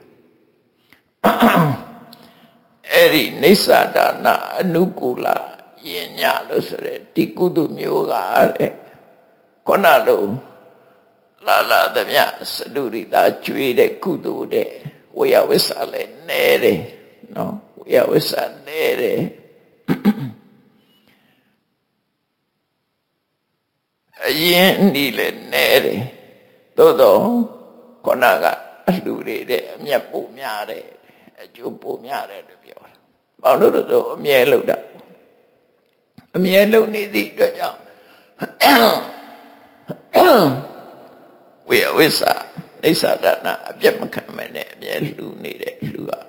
အဲ့ဒီနိစ္စဒါနအနုကုလယဉ်ညာလို့ဆိုတဲ့ဒီကုသိုလ်မျိုးကတဲ့ခုနလိုလာလာသမျှစတုရိတာကျွေးတဲ့ကုသိုလ်တဲ့ဝိယဝိသလည်းနဲတယ်နော်ဝိယဝိသနဲတယ်အရင်ဒီလည်းနဲတယ်သို့တော့ခုနကအလှူတွေတဲ့အမြတ်ပို့များတယ်အကျိုးပို့များတယ်လို့ပြောတာ။ဘာလို့လဲဆိုအမြဲလုပ်တာအမြဲလုပ်နေသည့်အတွက်ကြောင့်ဝိယဝိသနိစ္စဒါနအပြတ်မခံမနဲ့အမြဲလှူနေတဲ့လှူက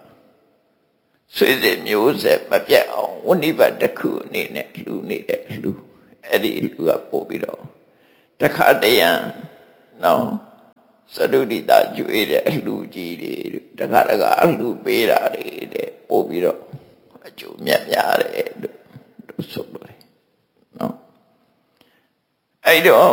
ဆွေးစစ်မျိုးဆက်မပြတ်အောင်ဝဏိဘတ်တစ်ခုအနေနဲ့လှူနေတဲ့လှူအဲ့ဒီလူကပို့ပြီးတော့တခါတရံနော်စတုဒိတာကျွေးတဲ့အလှကြီးတွေတခါတခါအလှပေးတာတွေတဲ့ပို့ပြီးတော့အကျိုးမြတ်များတယ်လို့ဆိုလို့နော်အဲ့တော့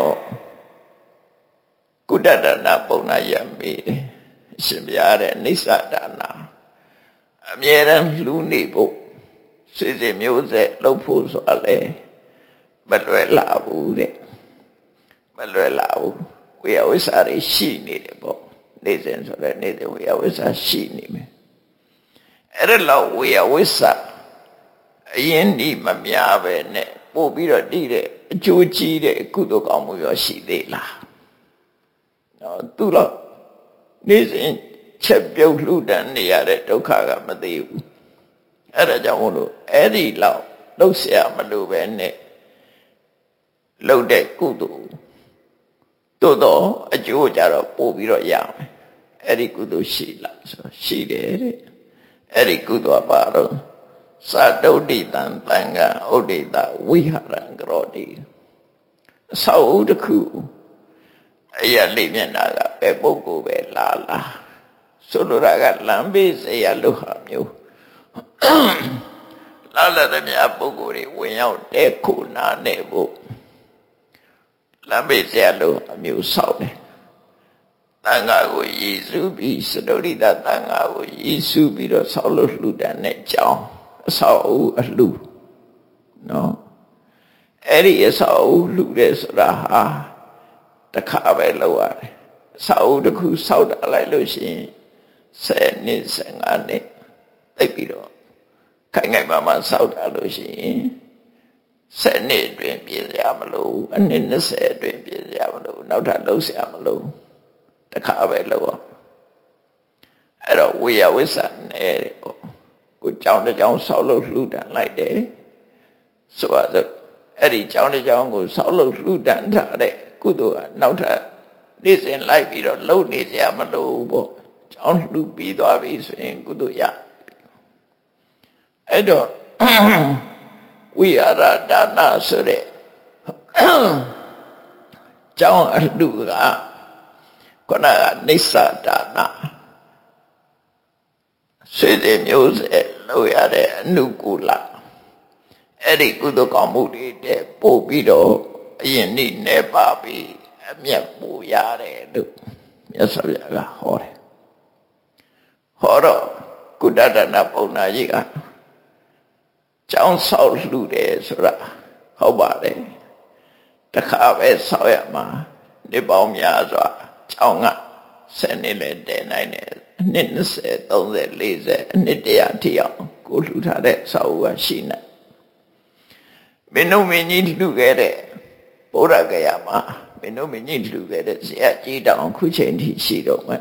ကုတ္တဒါနပုံနာရမေးတယ်ရှင်ပြားတဲ့နိစ္စဒါနအမြဲတမ်းလှူနေဖို့စိစိမျိုးဆက်လုပ်ဖို့ဆိုတာလေမလွယ်လာဘူးတဲ့မလွယ်လာဘူးဝိယဝိစာတွေရှိနေတယ်ပေါ့နေစဉ်ဆိုတဲ့နေတဲ့ဝိယဝိစာရှိနေမယ်အဲ့ဒါလောက်ဝိယဝိစာအရင်ဒီမများပဲနဲ့ပို့ပြီးတော့တည်တဲ့အကျိုးကြီးတဲ့ကုသိုလ်ကောင်းမှုရောရှိသေးလားနော်သူတော့နေစဉ်ချက်ပြုတ်လှူဒန်းနေရတဲ့ဒုက္ခကမသေးဘူးအဲ့ဒါကြောင့်မို့လို့အဲ့ဒီလောက်လှုပ်ရှားမလို့ပဲနဲ့လှုပ်တဲ့ကုသိုလ်သို့တော့အကျိုးကြတော့ပို့ပြီးတော့ရမယ်အဲ့ဒီကုသိုလ်ရှိလားဆိုရှိတယ်တဲ့အဲ့ဒီကုသိုလ်ပါတော့သတုဋ္ဌိတံတံဃာဥဒိတဝိဟာရံကရောတိအဆောက်အဦတစ်ခုအရာလေးမျက်နှာကပဲပုဂ္ဂိုလ်ပဲလာလာဆိုလိုတာကလမ်းဘေးစရာလို့ဟာမျိုးလာလာတဲ့မြတ်ပုဂ္ဂိုလ်တွေဝင်ရောက်တဲ့ခုနာနေဖို့လမ်းဘေးစရာလို့အမျိုးဆောက်တယ်တန်ဃာကိုရည်စုပြီးစတုဒိတတန်ဃာကိုရည်စုပြီးတော့ဆောက်လို့လှူဒန်းတဲ့ကြောင်းအဆောက်အဦအလှူနော်အဲ့ဒီအဆောက်အဦလှူတယ်ဆိုတာဟာတခါပဲလောက်ရတယ်အဆောက်အဦတစ်ခုဆောက်တာလိုက်လို့ရှိရင်ဆယ်နှစ်ဆယ်ငါးနှစ်သိပြီးတော့ခိုင်ခိုင်မာမာဆောက်တာလို့ရှိရင်ဆယ်နှစ်အတွင်းပြည့်စရာမလိုအနှစ်နှစ်ဆယ်အတွင်းပြည့်စရာမလိုနောက်ထပ်လှုပ်စရာမလိုတခါပဲလောက်အောင်အဲ့တော့ဝိယဝိသနဲ့ပေါ့ကိုကြောင်းတစ်ကြောင်းဆောက်လို့လှူဒန်းလိုက်တယ်ဆိုတော့အဲ့ဒီကြောင်းတစ်ကြောင်းကိုဆောက်လို့လှူဒန်းထားတဲ့ကုသိုလ်ကနောက်ထပ်နေ့စဉ်လိုက်ပြီးတော့လှုပ်နေစရာမလိုပေါ့ကြောင်းလှူပြီးသွားပြီဆိုရင်ကုသိုလ်ရအဲ့တော့ဝိဟာရဒါနဆိုတဲ့ကြောင်းအလှူကခုနကနိစ္စဒါနစေတမျိုးစေလို့ရတဲ့အနုကူလအဲ့ဒီကုသိုလ်ကောင်းမှုတွေတဲ့ပို့ပြီးတော့အရင်နေ့နဲ့ပါပြီးအမျက်ပူရတယ်လို့မြတ်စွာဘုရားကဟောတယ်ဟောတော့ကုတ္တဒါနပုံနာကြီးကကျောင်းဆောက်လှူတယ်ဆိုတာဟုတ်ပါတယ်တခါပဲဆောက်ရမှာဒီပေါင်းများစွာကျောင်းကဆယ်နှစ်လည်းတည်နိုင်တယ်အနှစ်၂၀ ၃၀ ၄၀အနှစ်တရာထိအောင်ကိုလှူထားတဲ့ဆောက်အဦကရှိနေမင်းတို့မင်းကြီးလှူခဲ့တဲ့ဗုဒ္ဓဂယာမှာမင်းတို့မင်းကြီးလှူခဲ့တဲ့ဇေယျကြီးတောင်ခုချိန်ထိရှိတော့မယ်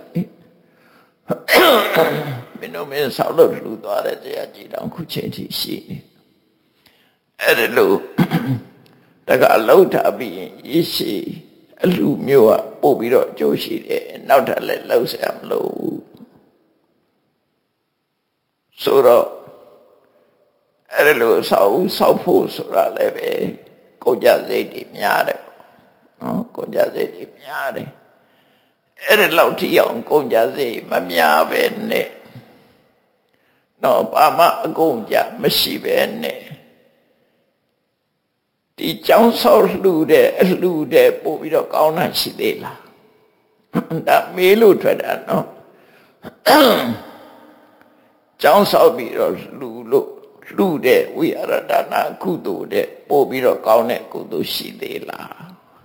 မင်းတို့မင်းဆောက်လို့လှူသွားတဲ့ဇေယျကြီးတောင်ခုချိန်ထိရှိနေအဲ့ဒါလို့တကအလုံးထားပြီးရင်ရရှိအလှမျိုးကပို့ပြီးတော့ကြိုးရှိတယ်နောက်ထပ်လည်းလှုပ်ရှားမလို့ဆိုတော့အဲ့ဒါလို့ဆောက်ဆောက်ဖို့ဆိုတာလည်းပဲကိုကြစိတ်တွေများတယ်နော်ကိုကြစိတ်တွေများတယ်အဲ့ဒါလောက်ထိအောင်ကိုကြစိတ်မများပဲနဲ့တော့ဘာမှအကုန်ကြမရှိပဲနဲ့ဒီကြောင်းဆောက်လှူတဲ့အလှူတဲ့ပို့ပြီးတော့ကောင်းတာရှိသေးလားဒါမေးလို့ထွက်တာနော်ကြောင်းဆောက်ပြီးတော့လှူလို့လှူတဲ့ဝိဟာရဒါနကုသိုလ်တဲ့ပို့ပြီးတော့ကောင်းတဲ့ကုသိုလ်ရှိသေးလား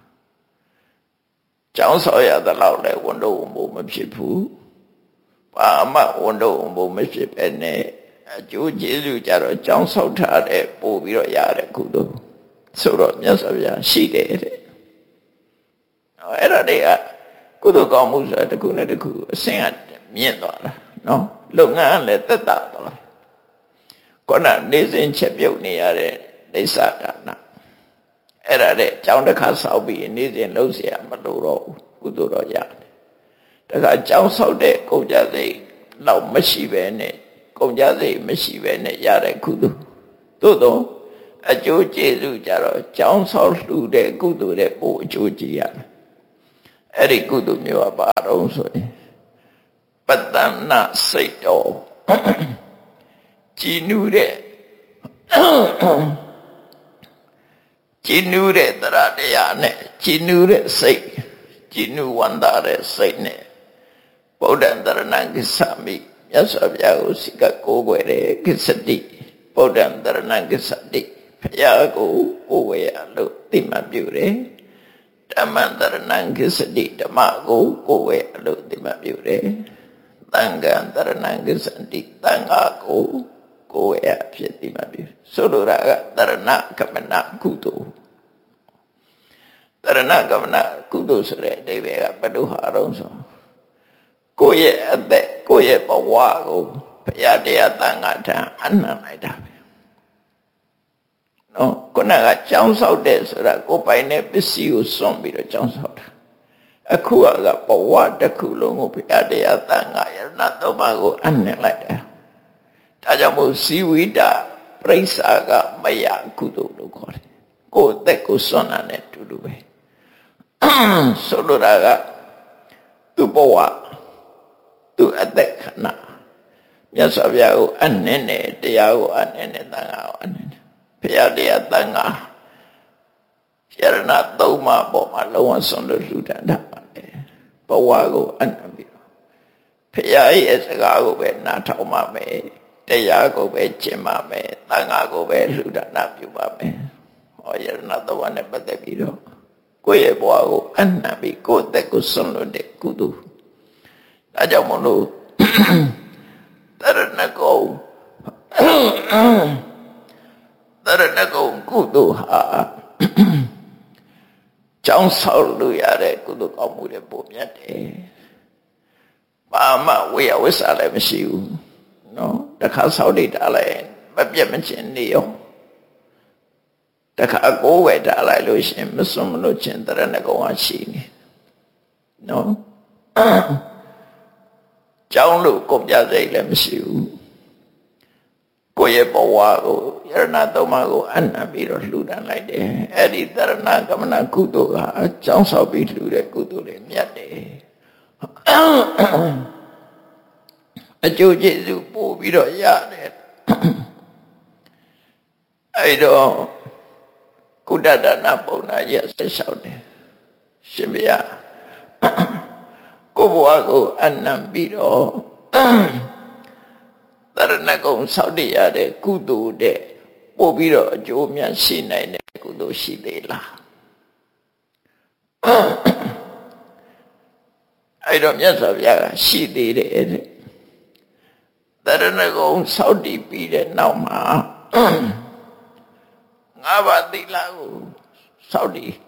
ကြောင်းဆောက်ရတဲ့လောက်လည်းဝန်တော့ဝန်ဖို့မဖြစ်ဘူးဘာမှဝန်တော့ဝန်ဖို့မဖြစ်ပဲနဲ့အကျိုးကျေးဇူးကြတော့ကြောင်းဆောက်ထားတဲ့ပို့ပြီးတော့ရတဲ့ကုသိုလ်ဆိုတော့မြတ်စွာဘုရားရှိတယ်တဲ့အဲ့ဒါတွေကကုသိုလ်ကောင်းမှုဆိုတာတစ်ခုနဲ့တစ်ခုအဆင့်ကမြင့်သွားတာနော်လုပ်ငန်းလည်းသက်သာသွားခုနနေစဉ်ချက်ပြုတ်နေရတဲ့နိစ္စဒါနအဲ့ဒါတဲ့ကြောင်းတစ်ခါဆောက်ပြီးနေစဉ်လှုပ်เสียမလို့တော့ကုသိုလ်တော့ရတယ်တခါကြောင်းဆောက်တဲ့ကုန်ကြစိတ်တော့မရှိပဲနဲ့ကုန်ကြစိတ်မရှိပဲနဲ့ရတဲ့ကုသိုလ်သို့တော့အကျိုးကျေးဇူးကြတော့ကြောင်းဆောက်လှူတဲ့ကုသိုလ်တဲ့ပို့အကျိုးကြည့်ရတယ်အဲ့ဒီကုသိုလ်မျိုးကဘာတော့ဆိုရင်ပတ္တနာစိတ်တော်ကြည်နူးတဲ့ကြည်နူးတဲ့တရားတရားနဲ့ကြည်နူးတဲ့စိတ်ကြည်နူးဝန္တာတဲ့စိတ်နဲ့ဗုဒ္ဓံတရဏံကိစ္ဆာမိမြတ်စွာဘုရားကိုစိကကိုးကွယ်တဲ့ကိစ္စတိဗုဒ္ဓံတရဏံကိစ္ဆတိဘုရားကိုကိုးကွယ်ရလို့သိမှတ်ပြုတယ်ဓမ္မံတရဏံကိစ္စတိဓမ္မကိုကိုးကွယ်ရလို့သိမှတ်ပြုတယ်သံဃံတရဏံကိစ္စတိသံဃာကိုကိုယ်ရဖြစ်သိမှပြုဆိုလိုတာကတရဏကမနာကုသိုလ်တရဏကမနာကုသိုလ်ဆိုတဲ့အဓိပ္ပာယ်ကဘယ်လိုဟာတော့ဆိုကိုယ့်ရဲ့အသက်ကိုယ့်ရဲ့ဘဝကိုဘုရားတရားသံဃာထံအနံ့လိုက်တာပဲနော်ခုနကကြောင်းဆောက်တဲ့ဆိုတာကိုယ်ပိုင်တဲ့ပစ္စည်းကိုစွန့်ပြီးတော့ကြောင်းဆောက်တာအခုကဘဝတစ်ခုလုံးကိုဘုရားတရားသံဃာယရဏသုံးပါးကိုအနံ့လိုက်တာဒါကြောင့်မို့ဇီဝိတပရိစ္ဆာကမယကုသိုလ်လို့ခေါ်တယ်ကိုယ်အသက်ကိုစွန့်တာနဲ့တူတူပဲဆိုလိုတာကသူ့ဘဝသူ့အသက်ခဏမြတ်စွာဘုရားကိုအနည်းနဲ့တရားကိုအနည်းနဲ့သံဃာကိုအနည်းနဲ့ဘုရားတရားသံဃာယရဏသုံးပါးပေါ်မှာလုံးဝစွန့်လို့လှူဒါန်းတာပါလေဘဝကိုအနည်းပြီးတော့ဘုရားရဲ့စကားကိုပဲနားထောင်ပါမယ်တရားကိုပဲကျင့်ပါမယ်သံဃာကိုပဲလှူဒါန်းပြုပါမယ်ဟောယရဏသုံးပါးနဲ့ပတ်သက်ပြီးတော့ကိုယ့်ရဲ့ဘဝကိုအနံ့ပြီးကိုယ့်အသက်ကိုစွန့်လွတ်တဲ့ကုသိုလ်ဒါကြောင့်မလို့တရဏဂုံတရဏဂုံကုသိုလ်ဟာကြောင်းဆောက်လို့ရတဲ့ကုသိုလ်ကောင်းမှုတွေပုံမြတ်တယ်ဘာမှဝေယဝိဆာလည်းမရှိဘူးနော်တခါဆောက်နေတာလည်းမပြတ်မချင်းနေရောတခါကိုယ်ဝယ်ထားလိုက်လို့ရှင်မစွန့်မလို့ချင်းတရဏဂုံဟာရှိနေနော်ကြောင်းလို့ကုန်ကြစိတ်လည်းမရှိဘူးကိုယ့်ရဲ့ဘဝကိုယရဏသုံးပါးကိုအနံ့ပြီးတော့လှူဒါန်းလိုက်တယ်အဲ့ဒီတရဏကမနာကုသိုလ်ဟာကြောင်းဆောက်ပြီးလှူတဲ့ကုသိုလ်တွေမြတ်တယ်အကျိုးကျေးဇူးပို့ပြီးတော့ရတယ်အဲ့တော့ကုတ္တဒါနပုံနာရဆက်လျှောက်တယ်ရှင်ဘုရားကိုယ့်ဘဝကိုအနံ့ပြီးတော့တရဏဂုံဆောက်တည်ရတဲ့ကုသိုလ်တဲ့ပို့ပြီးတော့အကျိုးများရှိနိုင်တဲ့ကုသိုလ်ရှိသေးလားအဲ့တော့မြတ်စွာဘုရားကရှိသေးတယ်တဲ့တရဏဂုံဆောက်တည်ပြီးတဲ့နောက်မှာငါးပါးသီလကိုဆောက်တည်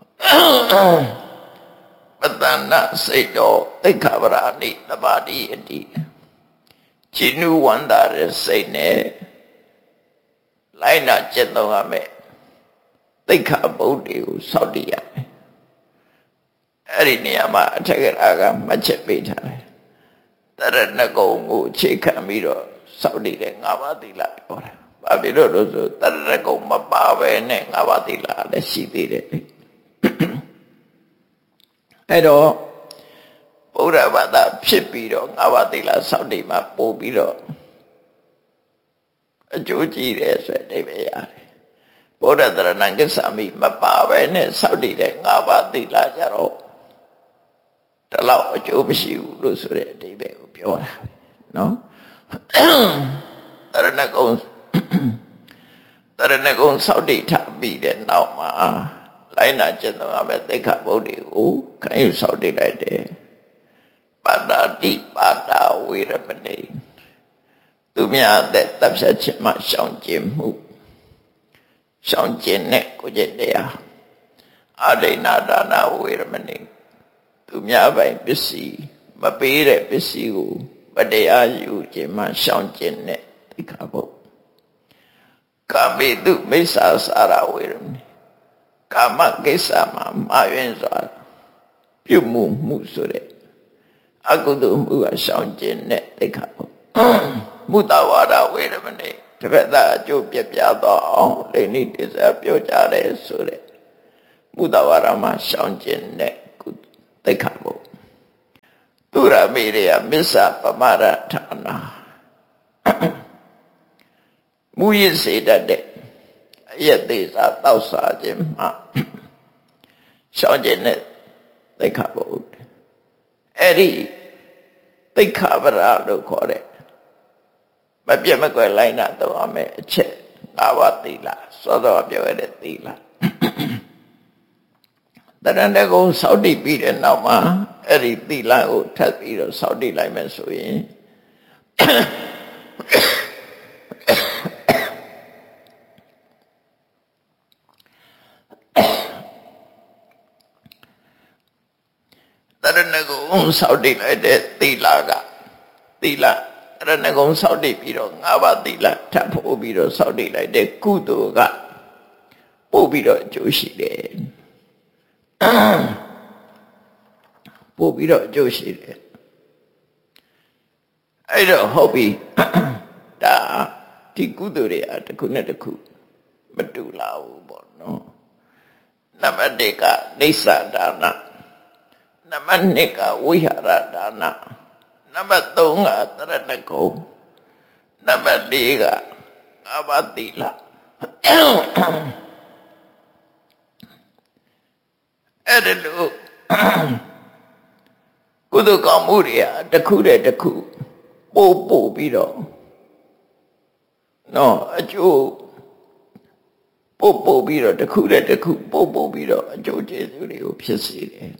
ပတ္တနာစိတ်တော်သိက္ခာပရာဏိတပါတိအတိကြည်နူးဝန္တာတဲ့စိတ်နဲ့လိုက်နာကျင့်သုံးရမယ်သိက္ခာပုဒ်တွေကိုဆောက်တည်ရမယ်အဲ့ဒီနေရာမှာအထက်ကရာကမှတ်ချက်ပေးထားတယ်တရဏဂုံကိုအခြေခံပြီးတော့ဆောက်တည်တဲ့ငါးပါးသီလပြောတာဘာဖြစ်လို့လဲဆိုတရဏဂုံမပါပဲနဲ့ငါးပါးသီလလည်းရှိသေးတယ်အဲ့တော့ဘုရားဘာသာဖြစ်ပြီးတော့ငါးပါးသီလဆောက်တည်မှာပို့ပြီးတော့အကျိုးကြီးတယ်ဆိုတဲ့အဓိပ္ပာယ်ရတယ်ဘုရားတရဏံကိစ္ဆာမိမပါပဲနဲ့ဆောက်တည်တဲ့ငါးပါးသီလကြတော့တလောက်အကျိုးမရှိဘူးလို့ဆိုတဲ့အဓိပ္ပာယ်ကိုပြောတာနော်တရဏဂုံတရဏဂုံဆောက်တည်ထားပြီးတဲ့နောက်မှာလိုက်နာကျင့်သုံးရမယ့်သိက္ခာပုဒ်တွေကိုခံယူဆောက်တည်လိုက်တယ်ပါဏာတိပါဒဝေရမဏိသူများတဲ့တပ်ဖြတ်ခြင်းမှရှောင်ကျဉ်မှုရှောင်ကျဉ်တဲ့ကိုကျင့်တရားအဒိဏဒါနဝေရမဏိသူများပိုင်ပစ္စည်းမပေးတဲ့ပစ္စည်းကိုမတရားယူခြင်းမှရှောင်ကျဉ်တဲ့သိက္ခာပုဒ်ကာမေတုမိစ္ဆာစာရဝေရမဏိကာမကိစ္စမှာမာယွင်းစွာပြုမှုမှုဆိုတဲ့အကုသိုလ်မှုကရှောင်ကျဉ်တဲ့သိက္ခာပုဒ်မုတ္တဝါဒဝေရမဏိတပည့်သားအကျိုးပြပြတော့အောင်လိနိတိစပြောကြတယ်ဆိုတဲ့ဘုဒ္ဓဝါဒမှာရှောင်ကျင်တဲ့သိက္ခာပုဒ်သူရမေရယမစ္ဆပမရဌာနာမူရစ်စေတတ်တဲ့အယက်သေးစားတောက်စားခြင်းမှာရှောင်ကျင်တဲ့သိက္ခာပုဒ်အဲ့ဒီသိက္ခာပရလို့ခေါ်တဲ့မပြတ်မကွယ်လိုက်နာတော့အမယ်အချက်၅ပါးသီလစောစောပြောရတဲ့သီလတရဏဂုံစောင့်တည်ပြီးတဲ့နောက်မှာအဲ့ဒီသီလကိုထပ်ပြီးတော့စောင့်တည်လိုက်မယ်ဆိုရင်တရဏဂုံစောင့်တည်လိုက်တဲ့သီလကသီလတရဏဂုံစောင့်တည်ပြီးတော့၅ပါးသီလထပ်ဖို့ပြီးတော့စောင့်တည်လိုက်တဲ့ကုသိုလ်ကပို့ပြီးတော့အကျိုးရှိတယ်ပို့ပြီးတော့အကျိုးရှိတယ်အဲ့တော့ဟုတ်ပြီဒါဒီကုသိုလ်တွေအတစ်ခုနဲ့တစ်ခုမတူလာဘူးပေါ့နော်နံပါတ်တစ်ကနေသဒါနနံပါတ်နှစ်ကဝိဟာရဒါနနံပါတ်သုံးကတရဏဂုံနံပါတ်လေးကငါးပါးသီလအဲ့ဒါလို့ကုသိုလ်ကောင်းမှုတွေဟာတစ်ခုတည်းတစ်ခုပို့ပို့ပြီးတော့နော်အကျိုးပို့ပို့ပြီးတော့တစ်ခုတည်းတစ်ခုပို့ပို့ပြီးတော့အကျိုးကျေးဇူးတွေကိုဖြစ်စေတယ်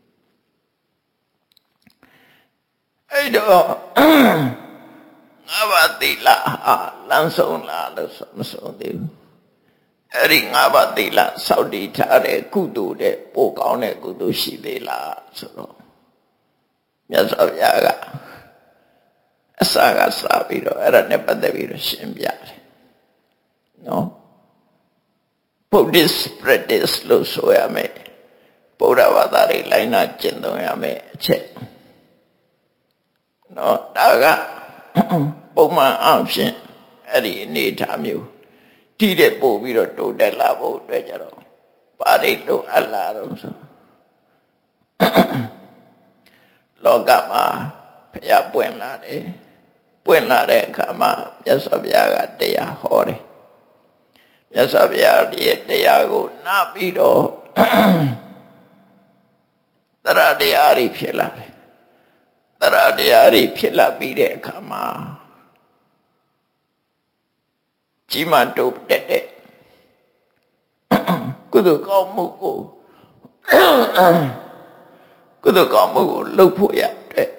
အဲ့တော့ငါးပါးသီလဟာလမ်းဆုံးလားလို့ဆိုမဆိုသေးဘူးအဲ့ဒီငါးပါးသီလစောင့်တည်ထားတဲ့ကုသိုလ်တဲ့ပို့ကောင်းတဲ့ကုသိုလ်ရှိသေးလားဆိုတော့မြတ်စွာဘုရားကအစကစပြီးတော့အဲ့ဒါနဲ့ပတ်သက်ပြီးတော့ရှင်းပြတယ်နော် Buddhist practice လို့ဆိုရမယ်ဗုဒ္ဓဘာသာတွေလိုက်နာကျင့်သုံးရမယ်အချက်နော်ဒါကပုံမှန်အဖြစ်အဲ့ဒီအနေထားမျိုးတိတဲ့ပို့ပြီးတော့တိုးတက်လာဖို့အတွက်ကြတော့ပါဠိလိုအပ်လာတော့ဆိုလောကမှာဘုရားပွင့်လာတယ်ပွင့်လာတဲ့အခါမှာမြတ်စွာဘုရားကတရားဟောတယ်မြတ်စွာဘုရားရဲ့တရားကိုနားပြီးတော့တရတရားတွေဖြစ်လာတယ်တရတရားတွေဖြစ်လာပြီးတဲ့အခါမှာကြီးမားတိုးတက်တဲ့ကုသိုလ်ကောင်းမှုကိုကုသိုလ်ကောင်းမှုကိုလုပ်ဖို့ရတဲ့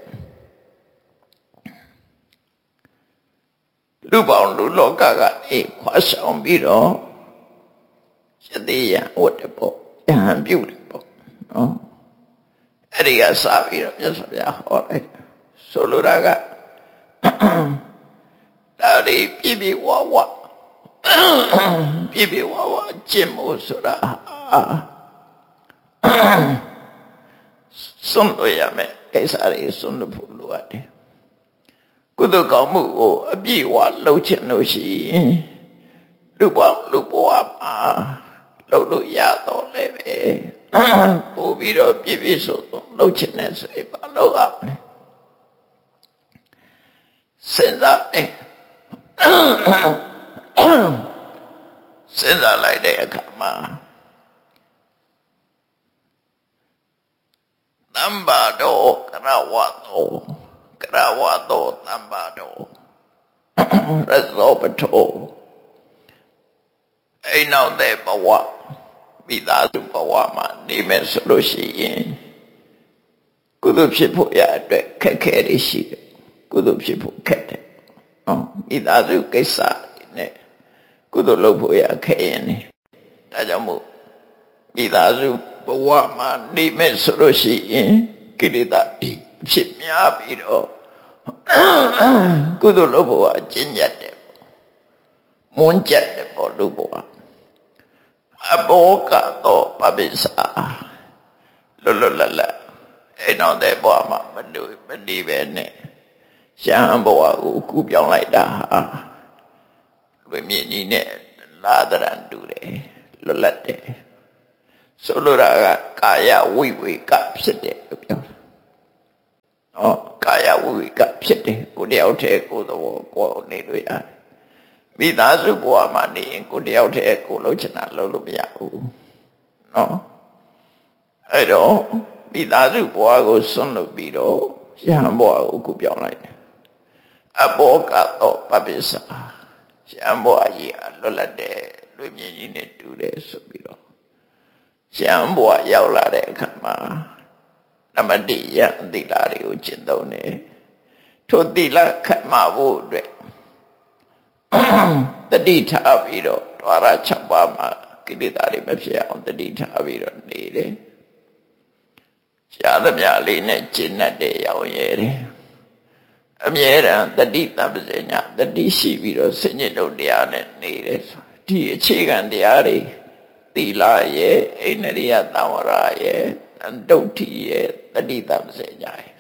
လူပေါင်းလူလောကကနေခွာဆောင်ပြီးတော့ယတိယဝတ္တပေါ့ယဟန်ပြုတယ်ပေါ့နော်အဲ့ဒီကစပြီးတော့မြတ်စွာဘုရားဟောလိုက်ဆိုလိုတာကဒါဒီပြည့်ပြည့်ဝဝပြည့်ပြည့်ဝဝကျင့်မို့ဆိုတာစွန့်လို့ရမယ်ကိစ္စတွေစွန့်လို့ဖို့လိုအပ်တယ်ကုသိုလ်ကောင်းမှုကိုအပြည့်အဝလုပ်ချင်လို့ရှိရင်လူပေါင်းလူဘဝမှာလုပ်လို့ရတော့လည်းပဲပို့ပြီးတော့ပြည့်ပြည့်စုံစုံလုပ်ချင်တဲ့ဆိုရင်ဘာလုပ်ရမလဲစဉ်းစားတယ်စဉ်းစားလိုက်တဲ့အခါမှာတမ္ပါတော်ကရဝတော်ကရဝတော်တမ္ပါတော်ရသောပထောအိမ်နောက်တဲ့ဘဝမိသားစုဘဝမှာနေမယ်ဆိုလို့ရှိရင်ကုသိုလ်ဖြစ်ဖို့ရအတွက်ခက်ခဲတွေရှိတယ်ကုသိုလ်ဖြစ်ဖို့ခက်တယ်နော်မိသားစုကိစ္စနဲ့ကုသိုလ်လုပ်ဖို့ရခက်ရင်ဒါကြောင့်မို့မိသားစုဘဝမှာနေမယ်ဆိုလို့ရှိရင်ကိလေသာဖြစ်များပြီးတော့ကုသိုလ်လုပ်ဖို့အကျဉ်းချက်တယ်မွန်းချက်တယ်ပေါ့လူဘဝအဘောကတော့ပပိစာလွတ်လွတ်လပ်လပ်အဲ့တော့တဲ့ဘဝမှာမတူမနေပဲနဲ့ရှမ်းဘဝကိုကူပြောင်းလိုက်တာဟာလွင်မြင့်ကြီးနဲ့လာတရံတူတယ်လွတ်လပ်တယ်ဆိုလိုတာကကာယဝိဝေကဖြစ်တယ်လို့ပြောတာ။ဟောကာယဝိဝေကဖြစ်တယ်ကိုတယောက်တည်းကိုယ်သဘောကိုယ်နေလို့ရတယ်။မိသားစုဘဝမှာနေရင်ကိုတယောက်တည်းကိုယ်လုံးချင်တာလုပ်လို့မရဘူး။နော်။အဲ့တော့မိသားစုဘဝကိုဆွန့်လွတ်ပြီးတော့ယဟန်ဘဝကိုကိုပြောင်းလိုက်တယ်။အဘောကတော့ပပိစ္ဆာယဟန်ဘဝကြီးအလွတ်လပ်တယ်လွင်မြင့်ကြီးနဲ့တူတယ်ဆိုပြီးတော့ယဟန်ဘဝရောက်လာတဲ့အခါမှာနမတိယံသီလတွေကိုကျင့်သုံးတယ်ထိုသီလခတ်မှဖို့အတွက်တတိထားပြီးတော့ဒွါရ၆ပါးမှာကိလေသာတွေမဖြစ်အောင်တတိထားပြီးတော့နေတယ်ရှားသမျှလေးနဲ့ကျင့်တတ်တဲ့ရောင်ရဲတယ်အမြဲတမ်းတတိတပ္ပဇေညတတိရှိပြီးတော့စဉ္ညတုတ်တရားနဲ့နေတယ်ဒီအခြေခံတရားတွေသီလရဲ့အိန္ဒြိယသံဝရရဲ့ဒုဋ္ဌိရဲ့တတိတပ္ပဇေညရဲ့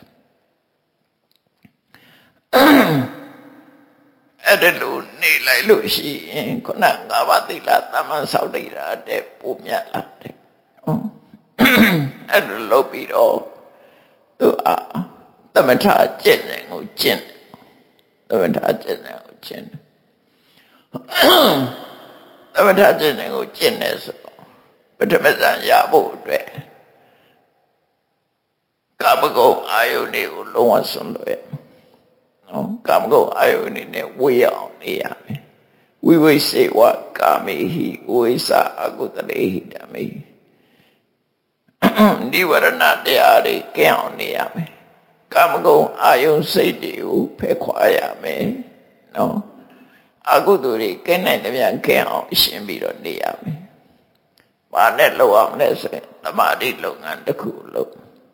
အဲ့ဒါလို့နေလိုက်လို့ရှိရင်ခုနငါးပါးသီလသမ္မာဆောက်တည်တာတဲ့ပုံမြတ်လာတဲ့ဟုတ်အဲ့ဒါလို့ပြီးတော့သူအာသမထကျင့်တယ်ကိုကျင့်သမထကျင့်တယ်ကိုကျင့်သမထကျင့်တယ်ကိုကျင့်တယ်ဆိုပထမဇန်ရဖို့အတွက်ကာမဂုဏ်အာယုန်တွေကိုလုံးဝဆွန့်လွတ်နော်ကာမဂုဏ်အာယုန်တွေနဲ့ဝေးအောင်နေရမယ်ဝိဝိစေဝကာမေဟိဝိသအကုတလေဟိဓမ္မေဒီဝရဏတရားတွေကင်းအောင်နေရမယ်ကာမဂုဏ်အာယုန်စိတ်တွေကိုဖယ်ခွာရမယ်နော်အကုသိုလ်တွေကင်းနိုင်တဲ့ပြန်ကင်းအောင်ရှင်းပြီးတော့နေရမယ်။ဘာနဲ့လုပ်အောင်လဲဆိုရင်သမာဓိလုပ်ငန်းတစ်ခုလုပ်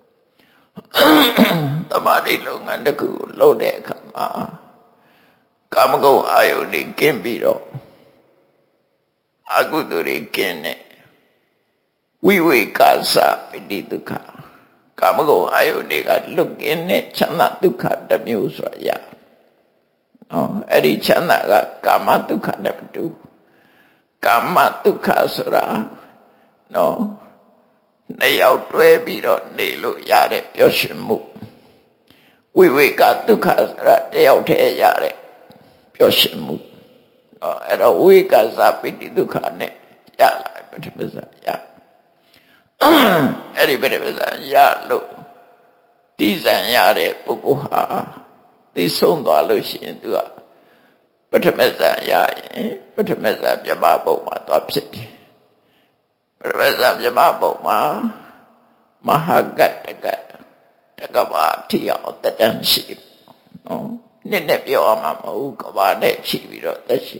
သမာဓိလုပ်ငန်းတစ်ခုလုပ်တဲ့အခါမှာကာမဂုဏ်အာယုန်တွေကင်းပြီးတော့အကုသိုလ်တွေကင်းတဲ့ဝိဝေကာသပိဋိဒုက္ခကာမဂုဏ်အာယုန်တွေကလွတ်ကင်းတဲ့ချမ်းသာဒုက္ခတစ်မျိုးဆိုတာရနော်အဲ့ဒီချမ်းသာကကာမဒုက္ခနဲ့မတူကာမဒုက္ခဆိုတာနော်နှစ်ယောက်တွဲပြီးတော့နေလို့ရတဲ့ပျော်ရွှင်မှုဝိဝေကဒုက္ခဆိုတာတယောက်တည်းရတဲ့ပျော်ရွှင်မှုနော်အဲ့တော့ဝိကသပိဋိဒုက္ခနဲ့ရလာပထမဇာရအဲ့ဒီပထမဇာရလို့တိဇံရတဲ့ပုဂ္ဂိုလ်ဟာသိဆုံးသွားလို့ရှိရင်သူကပထမဇာရရင်ပထမဇာပြမပုံမှာသွားဖြစ်တယ်ပထမဇာပြမပုံမှာမဟာဂတ္တကတကဘာတိအောင်တတန်းရှိနော်နည်းနည်းပြောအောင်မဟုတ်ဘူးကဘာနဲ့ချီပြီးတော့သက်ရှိ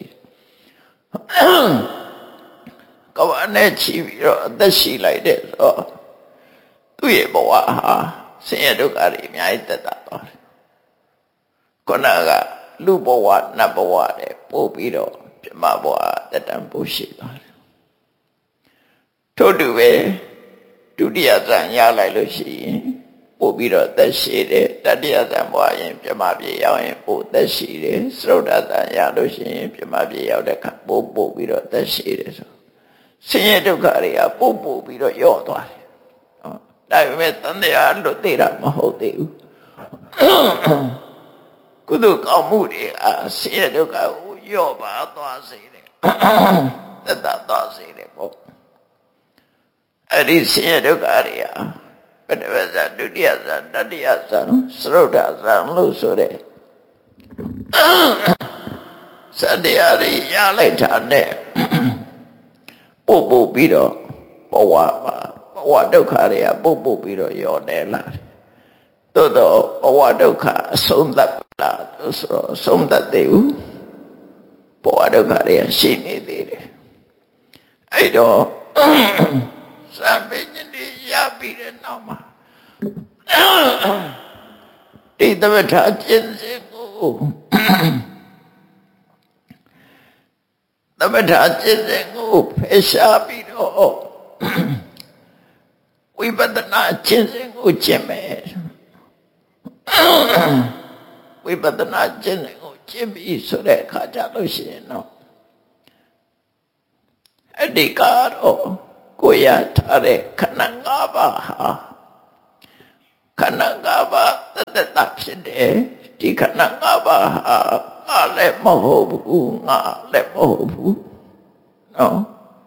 ကဘာနဲ့ချီပြီးတော့အသက်ရှိလိုက်တဲ့ဆိုတော့သူ့ရဲ့ဘဝဟာဆင်းရဲဒုက္ခတွေအများကြီးတက်တာသွားတယ်ခုနကလူဘဝနတ်ဘဝတဲ့ပို့ပြီးတော့ပြမဘဝတက်တန်းပို့ရှိသွားတယ်ထို့တူပဲဒုတိယဇန်ရလိုက်လို့ရှိရင်ပို့ပြီးတော့သက်ရှိတယ်တတိယဇန်ဘဝရင်ပြမပြေရောက်ရင်ပို့သက်ရှိတယ်သရုတ်တဇန်ရလို့ရှိရင်ပြမပြေရောက်တဲ့အခါပို့ပို့ပြီးတော့သက်ရှိတယ်ဆိုဆင်းရဲဒုက္ခတွေကပို့ပို့ပြီးတော့ယော့သွားတယ်နော်ဒါပေမဲ့တန်တရားလွတ်သေးတာမဟုတ်သေးဘူးကုသိုလ်ကောင်းမှုတွေအားဆင်းရဲဒုက္ခကိုယော့ပါသွားစေတယ်သက်သာသွားစေတယ်ပေါ့အဲ့ဒီဆင်းရဲဒုက္ခတွေဟာပထမဇာဒုတိယဇာတတိယဇာသရုတ်ဇာလို့ဆိုတဲ့စတရားတွေရလိုက်တာနဲ့ပို့ပို့ပြီးတော့ဘဝမှာဘဝဒုက္ခတွေကပို့ပို့ပြီးတော့ယောနေလာတယ်သို့တော့ဘဝဒုက္ခအဆုံးသတ်လာဆိုတော့အဆုံးသတ်သေးဘူးဘဝဒုက္ခတွေရှိနေသေးတယ်အဲ့တော့စံပင်ကြီးရပြီးတဲ့နောက်မှာဒီသမထကျင့်စဉ်ကိုသမထကျင့်စဉ်ကိုဖယ်ရှားပြီးတော့ဝိပဿနာကျင့်စဉ်ကိုကျင့်မယ်ဝိပဿနာကျင့်စဉ်ကိုကျင့်ပြီးဆိုတဲ့အခါကျလို့ရှိရင်တော့တိကတော့ကိုရထားတဲ့ခန္ဓာ၅ပါးဟာခန္ဓာ၅ပါးတသက်တာဖြစ်တယ်ဒီခန္ဓာ၅ပါးဟာငါလည်းမဟုတ်ဘူးငါလည်းမဟုတ်ဘူးနော်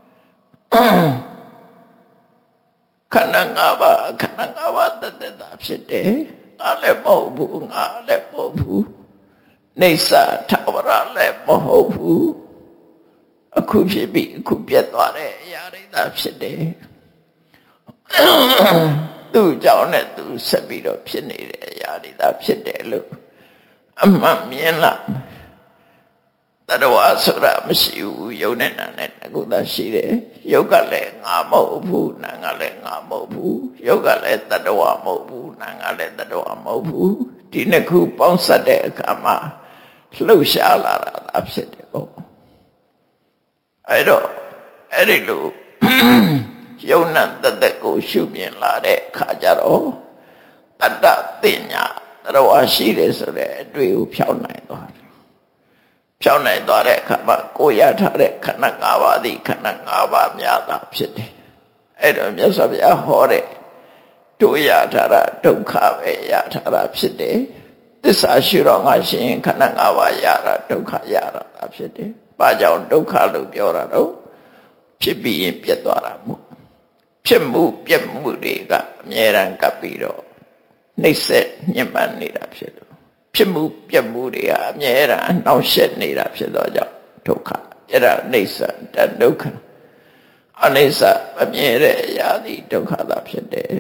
ခန္ဓာ၅ပါးခန္ဓာ၅ပါးတသက်တာဖြစ်တယ်ငါလည်းမဟုတ်ဘူးငါလည်းမဟုတ်ဘူးနေစာထာဝရလည်းမဟုတ်ဘူးအခုဖြစ်ပြီးအခုပြတ်သွားတဲ့အရာတွေသာဖြစ်တယ်သူ့ကြောင့်နဲ့သူဆက်ပြီးတော့ဖြစ်နေတဲ့အရာတွေသာဖြစ်တယ်လို့အမှန်မြင်လားတတဝါဆိုတာမရှိဘူးယုံနဲ့နာနဲ့အခုသာရှိတယ်ယုတ်ကလည်းငါမဟုတ်ဘူးနာကလည်းငါမဟုတ်ဘူးယုတ်ကလည်းတတဝါမဟုတ်ဘူးနာကလည်းတတဝါမဟုတ်ဘူးဒီနှစ်ခုပေါင်းစပ်တဲ့အခါမှာလှုပ်ရှားလာတာသာဖြစ်တယ်ပေါ့အဲ့တော့အဲ့ဒီလိုယုံနဲ့တသက်ကိုရှုမြင်လာတဲ့အခါကျတော့တတ္တတင်ညာတတဝါရှိတယ်ဆိုတဲ့အတွေ့ကိုဖြောင်းနိုင်သွားတယ်ဖြောင်းနိုင်သွားတဲ့အခါမှာကိုရထားတဲ့ခန္ဓာ၅ပါးသည်ခန္ဓာ၅ပါးများတာဖြစ်တယ်အဲ့တော့မြတ်စွာဘုရားဟောတဲ့တို့ရထားတာဒုက္ခပဲရထားတာဖြစ်တယ်သစ္စာရှိတော့ငါရှင်ခန္ဓာ၅ပါးရတာဒုက္ခရတာဖြစ်တယ်ဘာကြောင့်ဒုက္ခလို့ပြောတာတော့ဖြစ်ပြီးရင်ပြတ်သွားတာမို့ဖြစ်မှုပြတ်မှုတွေကအမြဲတမ်းကပ်ပြီးတော့နှိမ့်ဆက်ညှဉ်းပန်းနေတာဖြစ်လို့ဖြစ်မှုပြတ်မှုတွေကအမြဲတမ်းနှောင့်ယှက်နေတာဖြစ်တော့ကြောင့်ဒုက္ခအဲ့ဒါနှိမ့်ဆက်တဒုက္ခအနိစ္စအမြဲတဲ့အရာသည်ဒုက္ခသာဖြစ်တယ်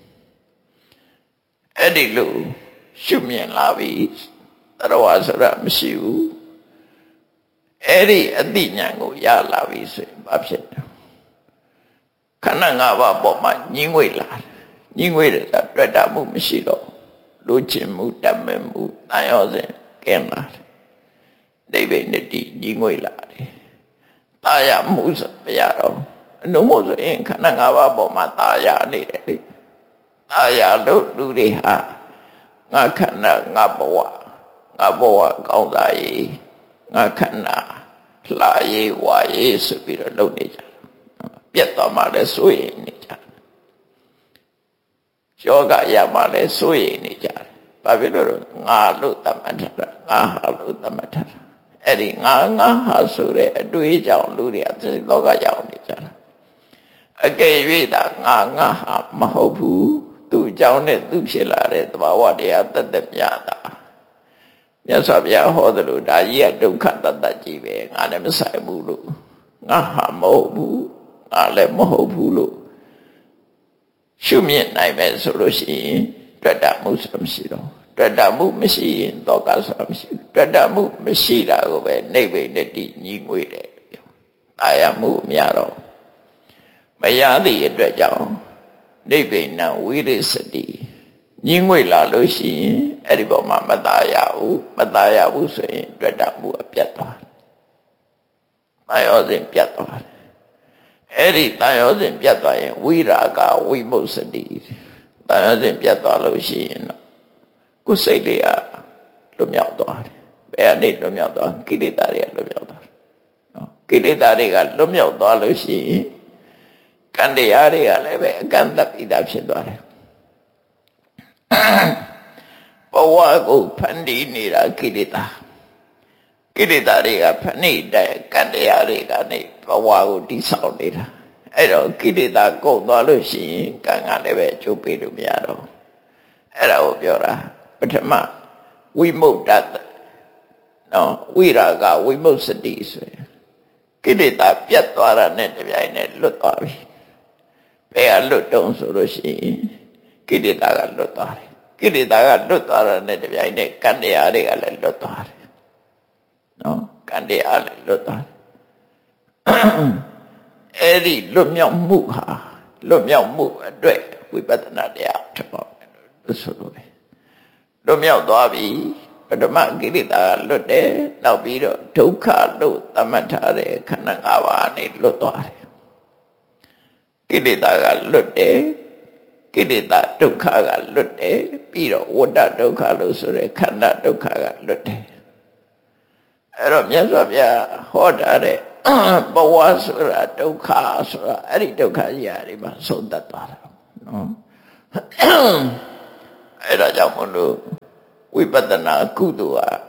အဲ့ဒီလိုရှုမြင်လာပြီတရဝါဆိုတာမရှိဘူးအဲ့ဒီအတိညာဏ်ကိုရလာပြီဆိုရင်ဘာဖြစ်လဲခန္ဓာ၅ပါးပေါ်မှာညှင်းငွေ့လာညှင်းငွေ့တဲ့တွေ့တာမှုမရှိတော့လူချင်းမှုတတ်မဲ့မှုတန်ရောစဉ်ကင်းလာတယ်ဒိဗ္ဗိနတိညှင်းငွေ့လာတယ်တာယာမှုဆိုမရတော့အနုမို့ဆိုရင်ခန္ဓာ၅ပါးပေါ်မှာတာယာနေတယ်လေတာယာလို့လူတွေဟာငါခန္ဓာငါဘဝငါဘဝကောင်းစားရေးငါခန္ဓာလာရေးဝါရေးဆိုပြီးတော့လုပ်နေကြတယ်ပြတ်သွားမှလည်းစိုးရိမ်နေကြတယ်ယောဂရမှလည်းစိုးရိမ်နေကြတယ်ဘာဖြစ်လို့လဲငါလို့သတ်မှတ်ထားတာငါဟာလို့သတ်မှတ်ထားတာအဲ့ဒီငါငါဟာဆိုတဲ့အတွေးကြောင့်လူတွေအသိလောကရောက်နေကြတာအကယ်၍သာငါငါဟာမဟုတ်ဘူးသူ့ကြောင့်နဲ့သူဖြစ်လာတဲ့သဘာဝတရားတသက်မြတ်တာမြတ်စွာဘုရားဟောသလိုဒါကြီးကဒုက္ခတတ္တကြီးပဲငါလည်းမဆိုင်ဘူးလို့ငါဟာမဟုတ်ဘူးငါလည်းမဟုတ်ဘူးလို့ရှုမြင်နိုင်မယ်ဆိုလို့ရှိရင်တွေ့တာမှုဆိုမရှိတော့တွေ့တာမှုမရှိရင်ဒုက္ခဆိုမရှိဘူးတွေ့တာမှုမရှိတာကိုပဲနိဗ္ဗိနတိညီငွေတယ်အာရမှုမရတော့မရသည့်အတွက်ကြောင့်နိဗ္ဗိနဝိရိစတိညီငွေလာလို့ရှိရင်အဲ့ဒီပေါ်မှာမသားရဘူးမသားရဘူးဆိုရင်တွေ့တာမှုအပြတ်သွားတယ်။တာယောစဉ်ပြတ်သွားတယ်။အဲ့ဒီတာယောစဉ်ပြတ်သွားရင်ဝိရာဂဝိမုစ္စတိတာယောစဉ်ပြတ်သွားလို့ရှိရင်တော့ကိုယ်စိတ်တွေကလွတ်မြောက်သွားတယ်။ဘယ်အနေလွတ်မြောက်သွားကိလေသာတွေကလွတ်မြောက်သွားတယ်။နော်ကိလေသာတွေကလွတ်မြောက်သွားလို့ရှိရင်ကံတရားတွေကလည်းပဲအကန့်အသတ်ပြီးသားဖြစ်သွားတယ်ဘဝကိုဖန်တီးနေတာကိလေသာကိလေသာတွေကဖန်တီးတဲ့ကံတရားတွေကနေဘဝကိုတည်ဆောက်နေတာအဲ့တော့ကိလေသာကုန်သွားလို့ရှိရင်ကံကလည်းပဲကျိုးပေးလို့မရတော့အဲ့ဒါကိုပြောတာပထမဝိမု တ္တနော်ဝိရာဂဝိမုစ္စတိဆိုရင်ကိလေသာပြတ်သွားတာနဲ့တပြိုင်နက်လွတ်သွားပြီဘယ်ကလွတ်တုံးဆိုလို့ရှိရင်ကိလေသာကလွတ်သွားတယ်ကိလေသာကလွတ်သွားတာနဲ့တပြိုင်နက်ကံတရားတွေကလည်းလွတ်သွားတယ်နော်ကံတရားလည်းလွတ်သွားတယ်အဲ့ဒီလွတ်မြောက်မှုဟာလွတ်မြောက်မှုအတွက်ဝိပဿနာတရားထပ်ပေါက်တယ်လို့ဆိုလို့လွတ်မြောက်သွားပြီပထမကိလေသာလွတ်တယ်နောက်ပြီးတော့ဒုက္ခလို့သတ်မှတ်ထားတဲ့ခန္ဓာ၅ပါးနဲ့လွတ်သွားတယ်ကိလေသာကလွတ်တယ်ကိလေသာဒုက္ခကလွတ်တယ်ပြီးတော့ဝတ္တဒုက္ခလို့ဆိုတဲ့ခန္ဓာဒုက္ခကလွတ်တယ်အဲ့တော့မြတ်စွာဘုရားဟောထားတဲ့ဘဝဆိုတာဒုက္ခဆိုတာအဲ့ဒီဒုက္ခကြီးရာတွေမှာဆုံးသက်သွားတာနော်အဲ့ဒါကြောင့်မလို့ဝိပဿနာကုသိုလ်ဟာ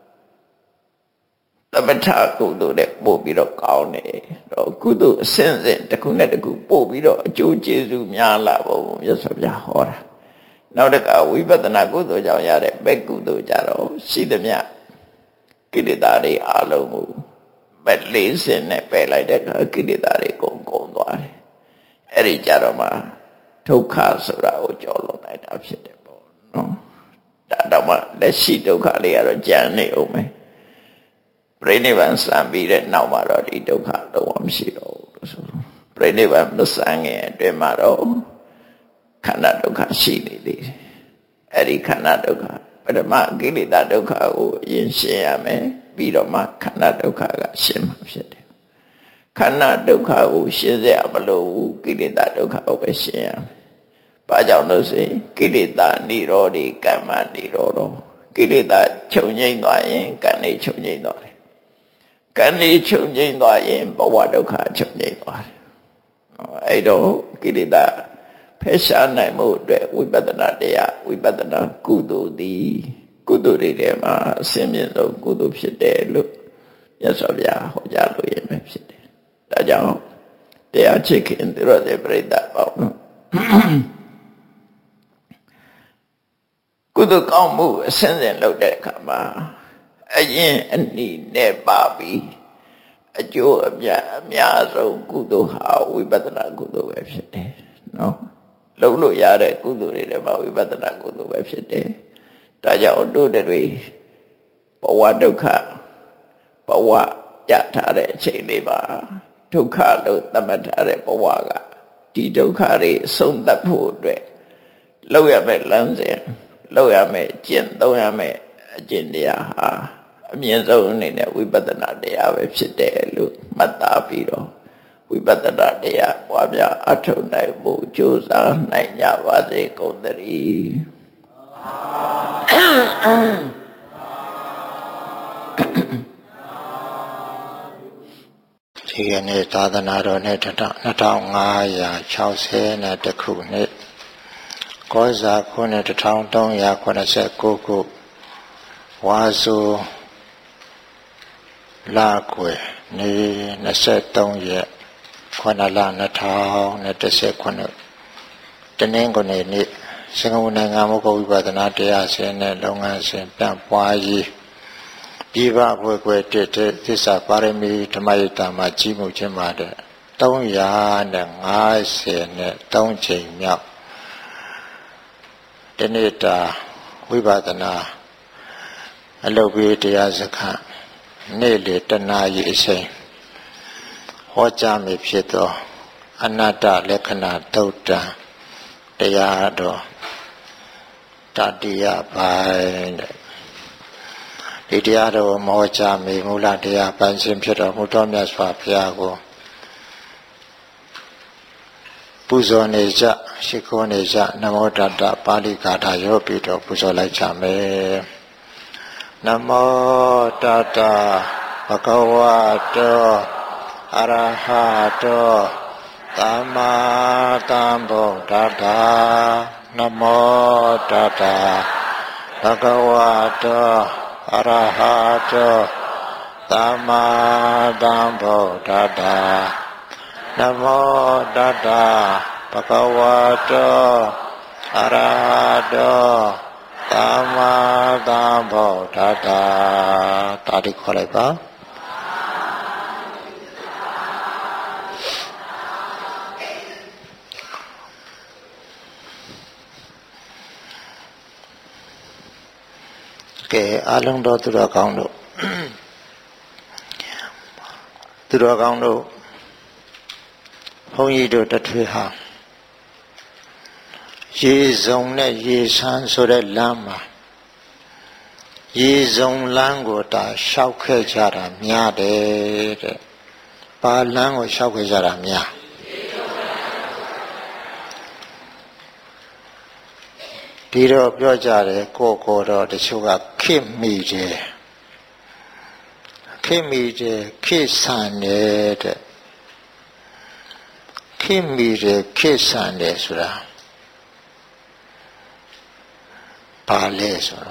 သမထကုသိုလ်နဲ့ပို့ပြီးတော့ကောင်းတယ်တော့ကုသိုလ်အစဉ်စဉ်တစ်ခုနဲ့တစ်ခုပို့ပြီးတော့အကျိုးကျေးဇူးများလာဖို့မြတ်စွာဘုရားဟောတာနောက်တစ်ခါဝိပဿနာကုသိုလ်ကြောင့်ရတဲ့ဘက်ကုသိုလ်ကြတော့ရှိသမျှကိလေသာတွေအလုံးကိုမလေးစင်နဲ့ပယ်လိုက်တဲ့အခါကိလေသာတွေကုန်ကုန်သွားတယ်အဲ့ဒီကြတော့မှဒုက္ခဆိုတာကိုကြော်လွန်လိုက်တာဖြစ်တယ်ပေါ့နော်ဒါတော့မှလက်ရှိဒုက္ခလေးကတော့ကြံနေအောင်မယ်ပြိဋိဘံစံပြီးတဲ့နောက်မှာတော့ဒီဒုက္ခတော့မရှိတော့ဘူးလို့ဆိုပြိဋိဘံမစံငယ်အတွင်းမှာတော့ခန္ဓာဒုက္ခရှိနေသေးတယ်အဲ့ဒီခန္ဓာဒုက္ခပထမကိလေသာဒုက္ခကိုအရင်ရှင်းရမယ်ပြီးတော့မှခန္ဓာဒုက္ခကရှင်းမှာဖြစ်တယ်ခန္ဓာဒုက္ခကိုရှင်းစေရမလို့ဘူးကိလေသာဒုက္ခကိုပဲရှင်းရမယ်ဘာကြောင့်လို့ဆိုရင်ကိလေသာនិရောဓိကမ္မនិရောဓကိလေသာချုပ်ငြိမ့်သွားရင်ကံနေချုပ်ငြိမ့်သွားတယ်ကံနေချုပ်ငြိမ့်သွားရင်ဘဝဒုက္ခချုပ်ငြိမ့်သွားတယ်အဲ့တော့ကိလေသာဖယ်ရှားနိုင်မှုအတွက်ဝိပဿနာတရားဝိပဿနာကုသိုလ်သည်ကုသိုလ်တွေထဲမှာအစင်းမြင့်ဆုံးကုသိုလ်ဖြစ်တယ်လို့မြတ်စွာဘုရားဟောကြားလို့ရမယ်ဖြစ်တယ်ဒါကြောင့်တရားချစ်ခင်သူတော်တဲ့ပြိဿပေါ့နော်ကုသိုလ်ကောင်းမှုအစင်းစင်လုပ်တဲ့အခါမှာအရင်အနည်းနဲ့ပါပြီးအကျိုးအမြတ်အများဆုံးကုသိုလ်ဟာဝိပဿနာကုသိုလ်ပဲဖြစ်တယ်နော်လုံးလို့ရတဲ့ကုသိုလ်တွေထဲမှာဝိပဿနာကုသိုလ်ပဲဖြစ်တယ်ဒါကြောင့်တို့တွေဘဝဒုက္ခဘဝရထားတဲ့အချိန်လေးပါဒုက္ခလို့သတ်မှတ်ထားတဲ့ဘဝကဒီဒုက္ခတွေအဆုံးသတ်ဖို့အတွက်လောက်ရမယ့်လမ်းစဉ်လောက်ရမယ့်ကျင့်သုံးရမယ့်အကျင့်တရားဟာအမြင့်ဆုံးအနေနဲ့ဝိပဿနာတရားပဲဖြစ်တယ်လို့မှတ်သားပြီးတော့ဝိပဿနာတရားပွားများအထောက်နိုင်မှုကြိုးစားနိုင်ကြပါစေကုန်သတည်းဒီကနေ့သာသနာတော်နဲ့နှစ်ထောင်ငါးရာခြောက်ဆယ်နဲ့တစ်ခုနှစ်ကောဇာခုနှစ်တစ်ထောင်သုံးရာခုနှစ်ဆယ်ကိုခုဝါဆိုလာကွယ်နေနှစ်ဆယ်သုံးရက်ခုနှစ်လနှစ်ထောင်နဲ့တစ်ဆယ်ခုနှစ်တနင်္ဂနွေနေ့စင်ကာပူနိုင်ငံမုခဝိပဿနာတရားစင်နဲ့လုပ်ငန်းစဉ်ပြန့်ပွားရေးပြည်ပဘွယ်ကွယ်တစ်တဲ့သစ္စာပါရမီဓမ္မယတ္တမှာကြီးမှုခြင်းပါတဲ့သုံးရာနဲ့ငါးဆယ်နဲ့သုံးချိန်မြောက်ဒီနေ့တာဝိပဿနာအလုပ်ပေးတရားစခန်းနေ့လေတနာရီအချိန်ဟောကြားမိဖြစ်သောအနတ္တလက္ခဏာသုတ်တံတရားတော်တတိယပိုင်းတဲ့ဒီတရားတော်မောချမိမူလတရားပန်းရှင်ဖြစ်တော်မူတော်မြတ်စွာဘုရားကိုပူဇော်နေကြရှိခိုးနေကြနမောတတ္တပါဠိဂါထာရောပြီးတော့ပူဇော်လိုက်ကြမယ်နမောတတ္တဘဂဝတောအရဟတောသမ္မာသမ္ဗုဒ္ဓတ္တနမောတတ္တဘဂဝတောအရဟတောသမ္မာသမ္ဗုဒ္ဓတ္တနမောတတ္တဘဂဝတောအရဟတောသမ္မာသမ္ဗုဒ္ဓတ္တတာတိခေါ်လိုက်ပါကဲအလုံးတော်သူတော်ကောင်းတို့သူတော်ကောင်းတို့ဘုန်းကြီးတို့တထွေဟာရေစုံနဲ့ရေဆန်းဆိုတဲ့လမ်းမှာရေစုံလမ်းကိုတာလျှောက်ခဲ့ကြတာများတယ်တဲ့။ဘာလမ်းကိုလျှောက်ခဲ့ကြတာများဒီတော့ပြောကြတယ်ကိုကိုတော့တချို့ကခစ်မိတယ်ခခေမိတယ်ခေဆန်တယ်ခေမိတယ်ခေဆန်တယ်ဆိုတာဘာလဲဆိုတော့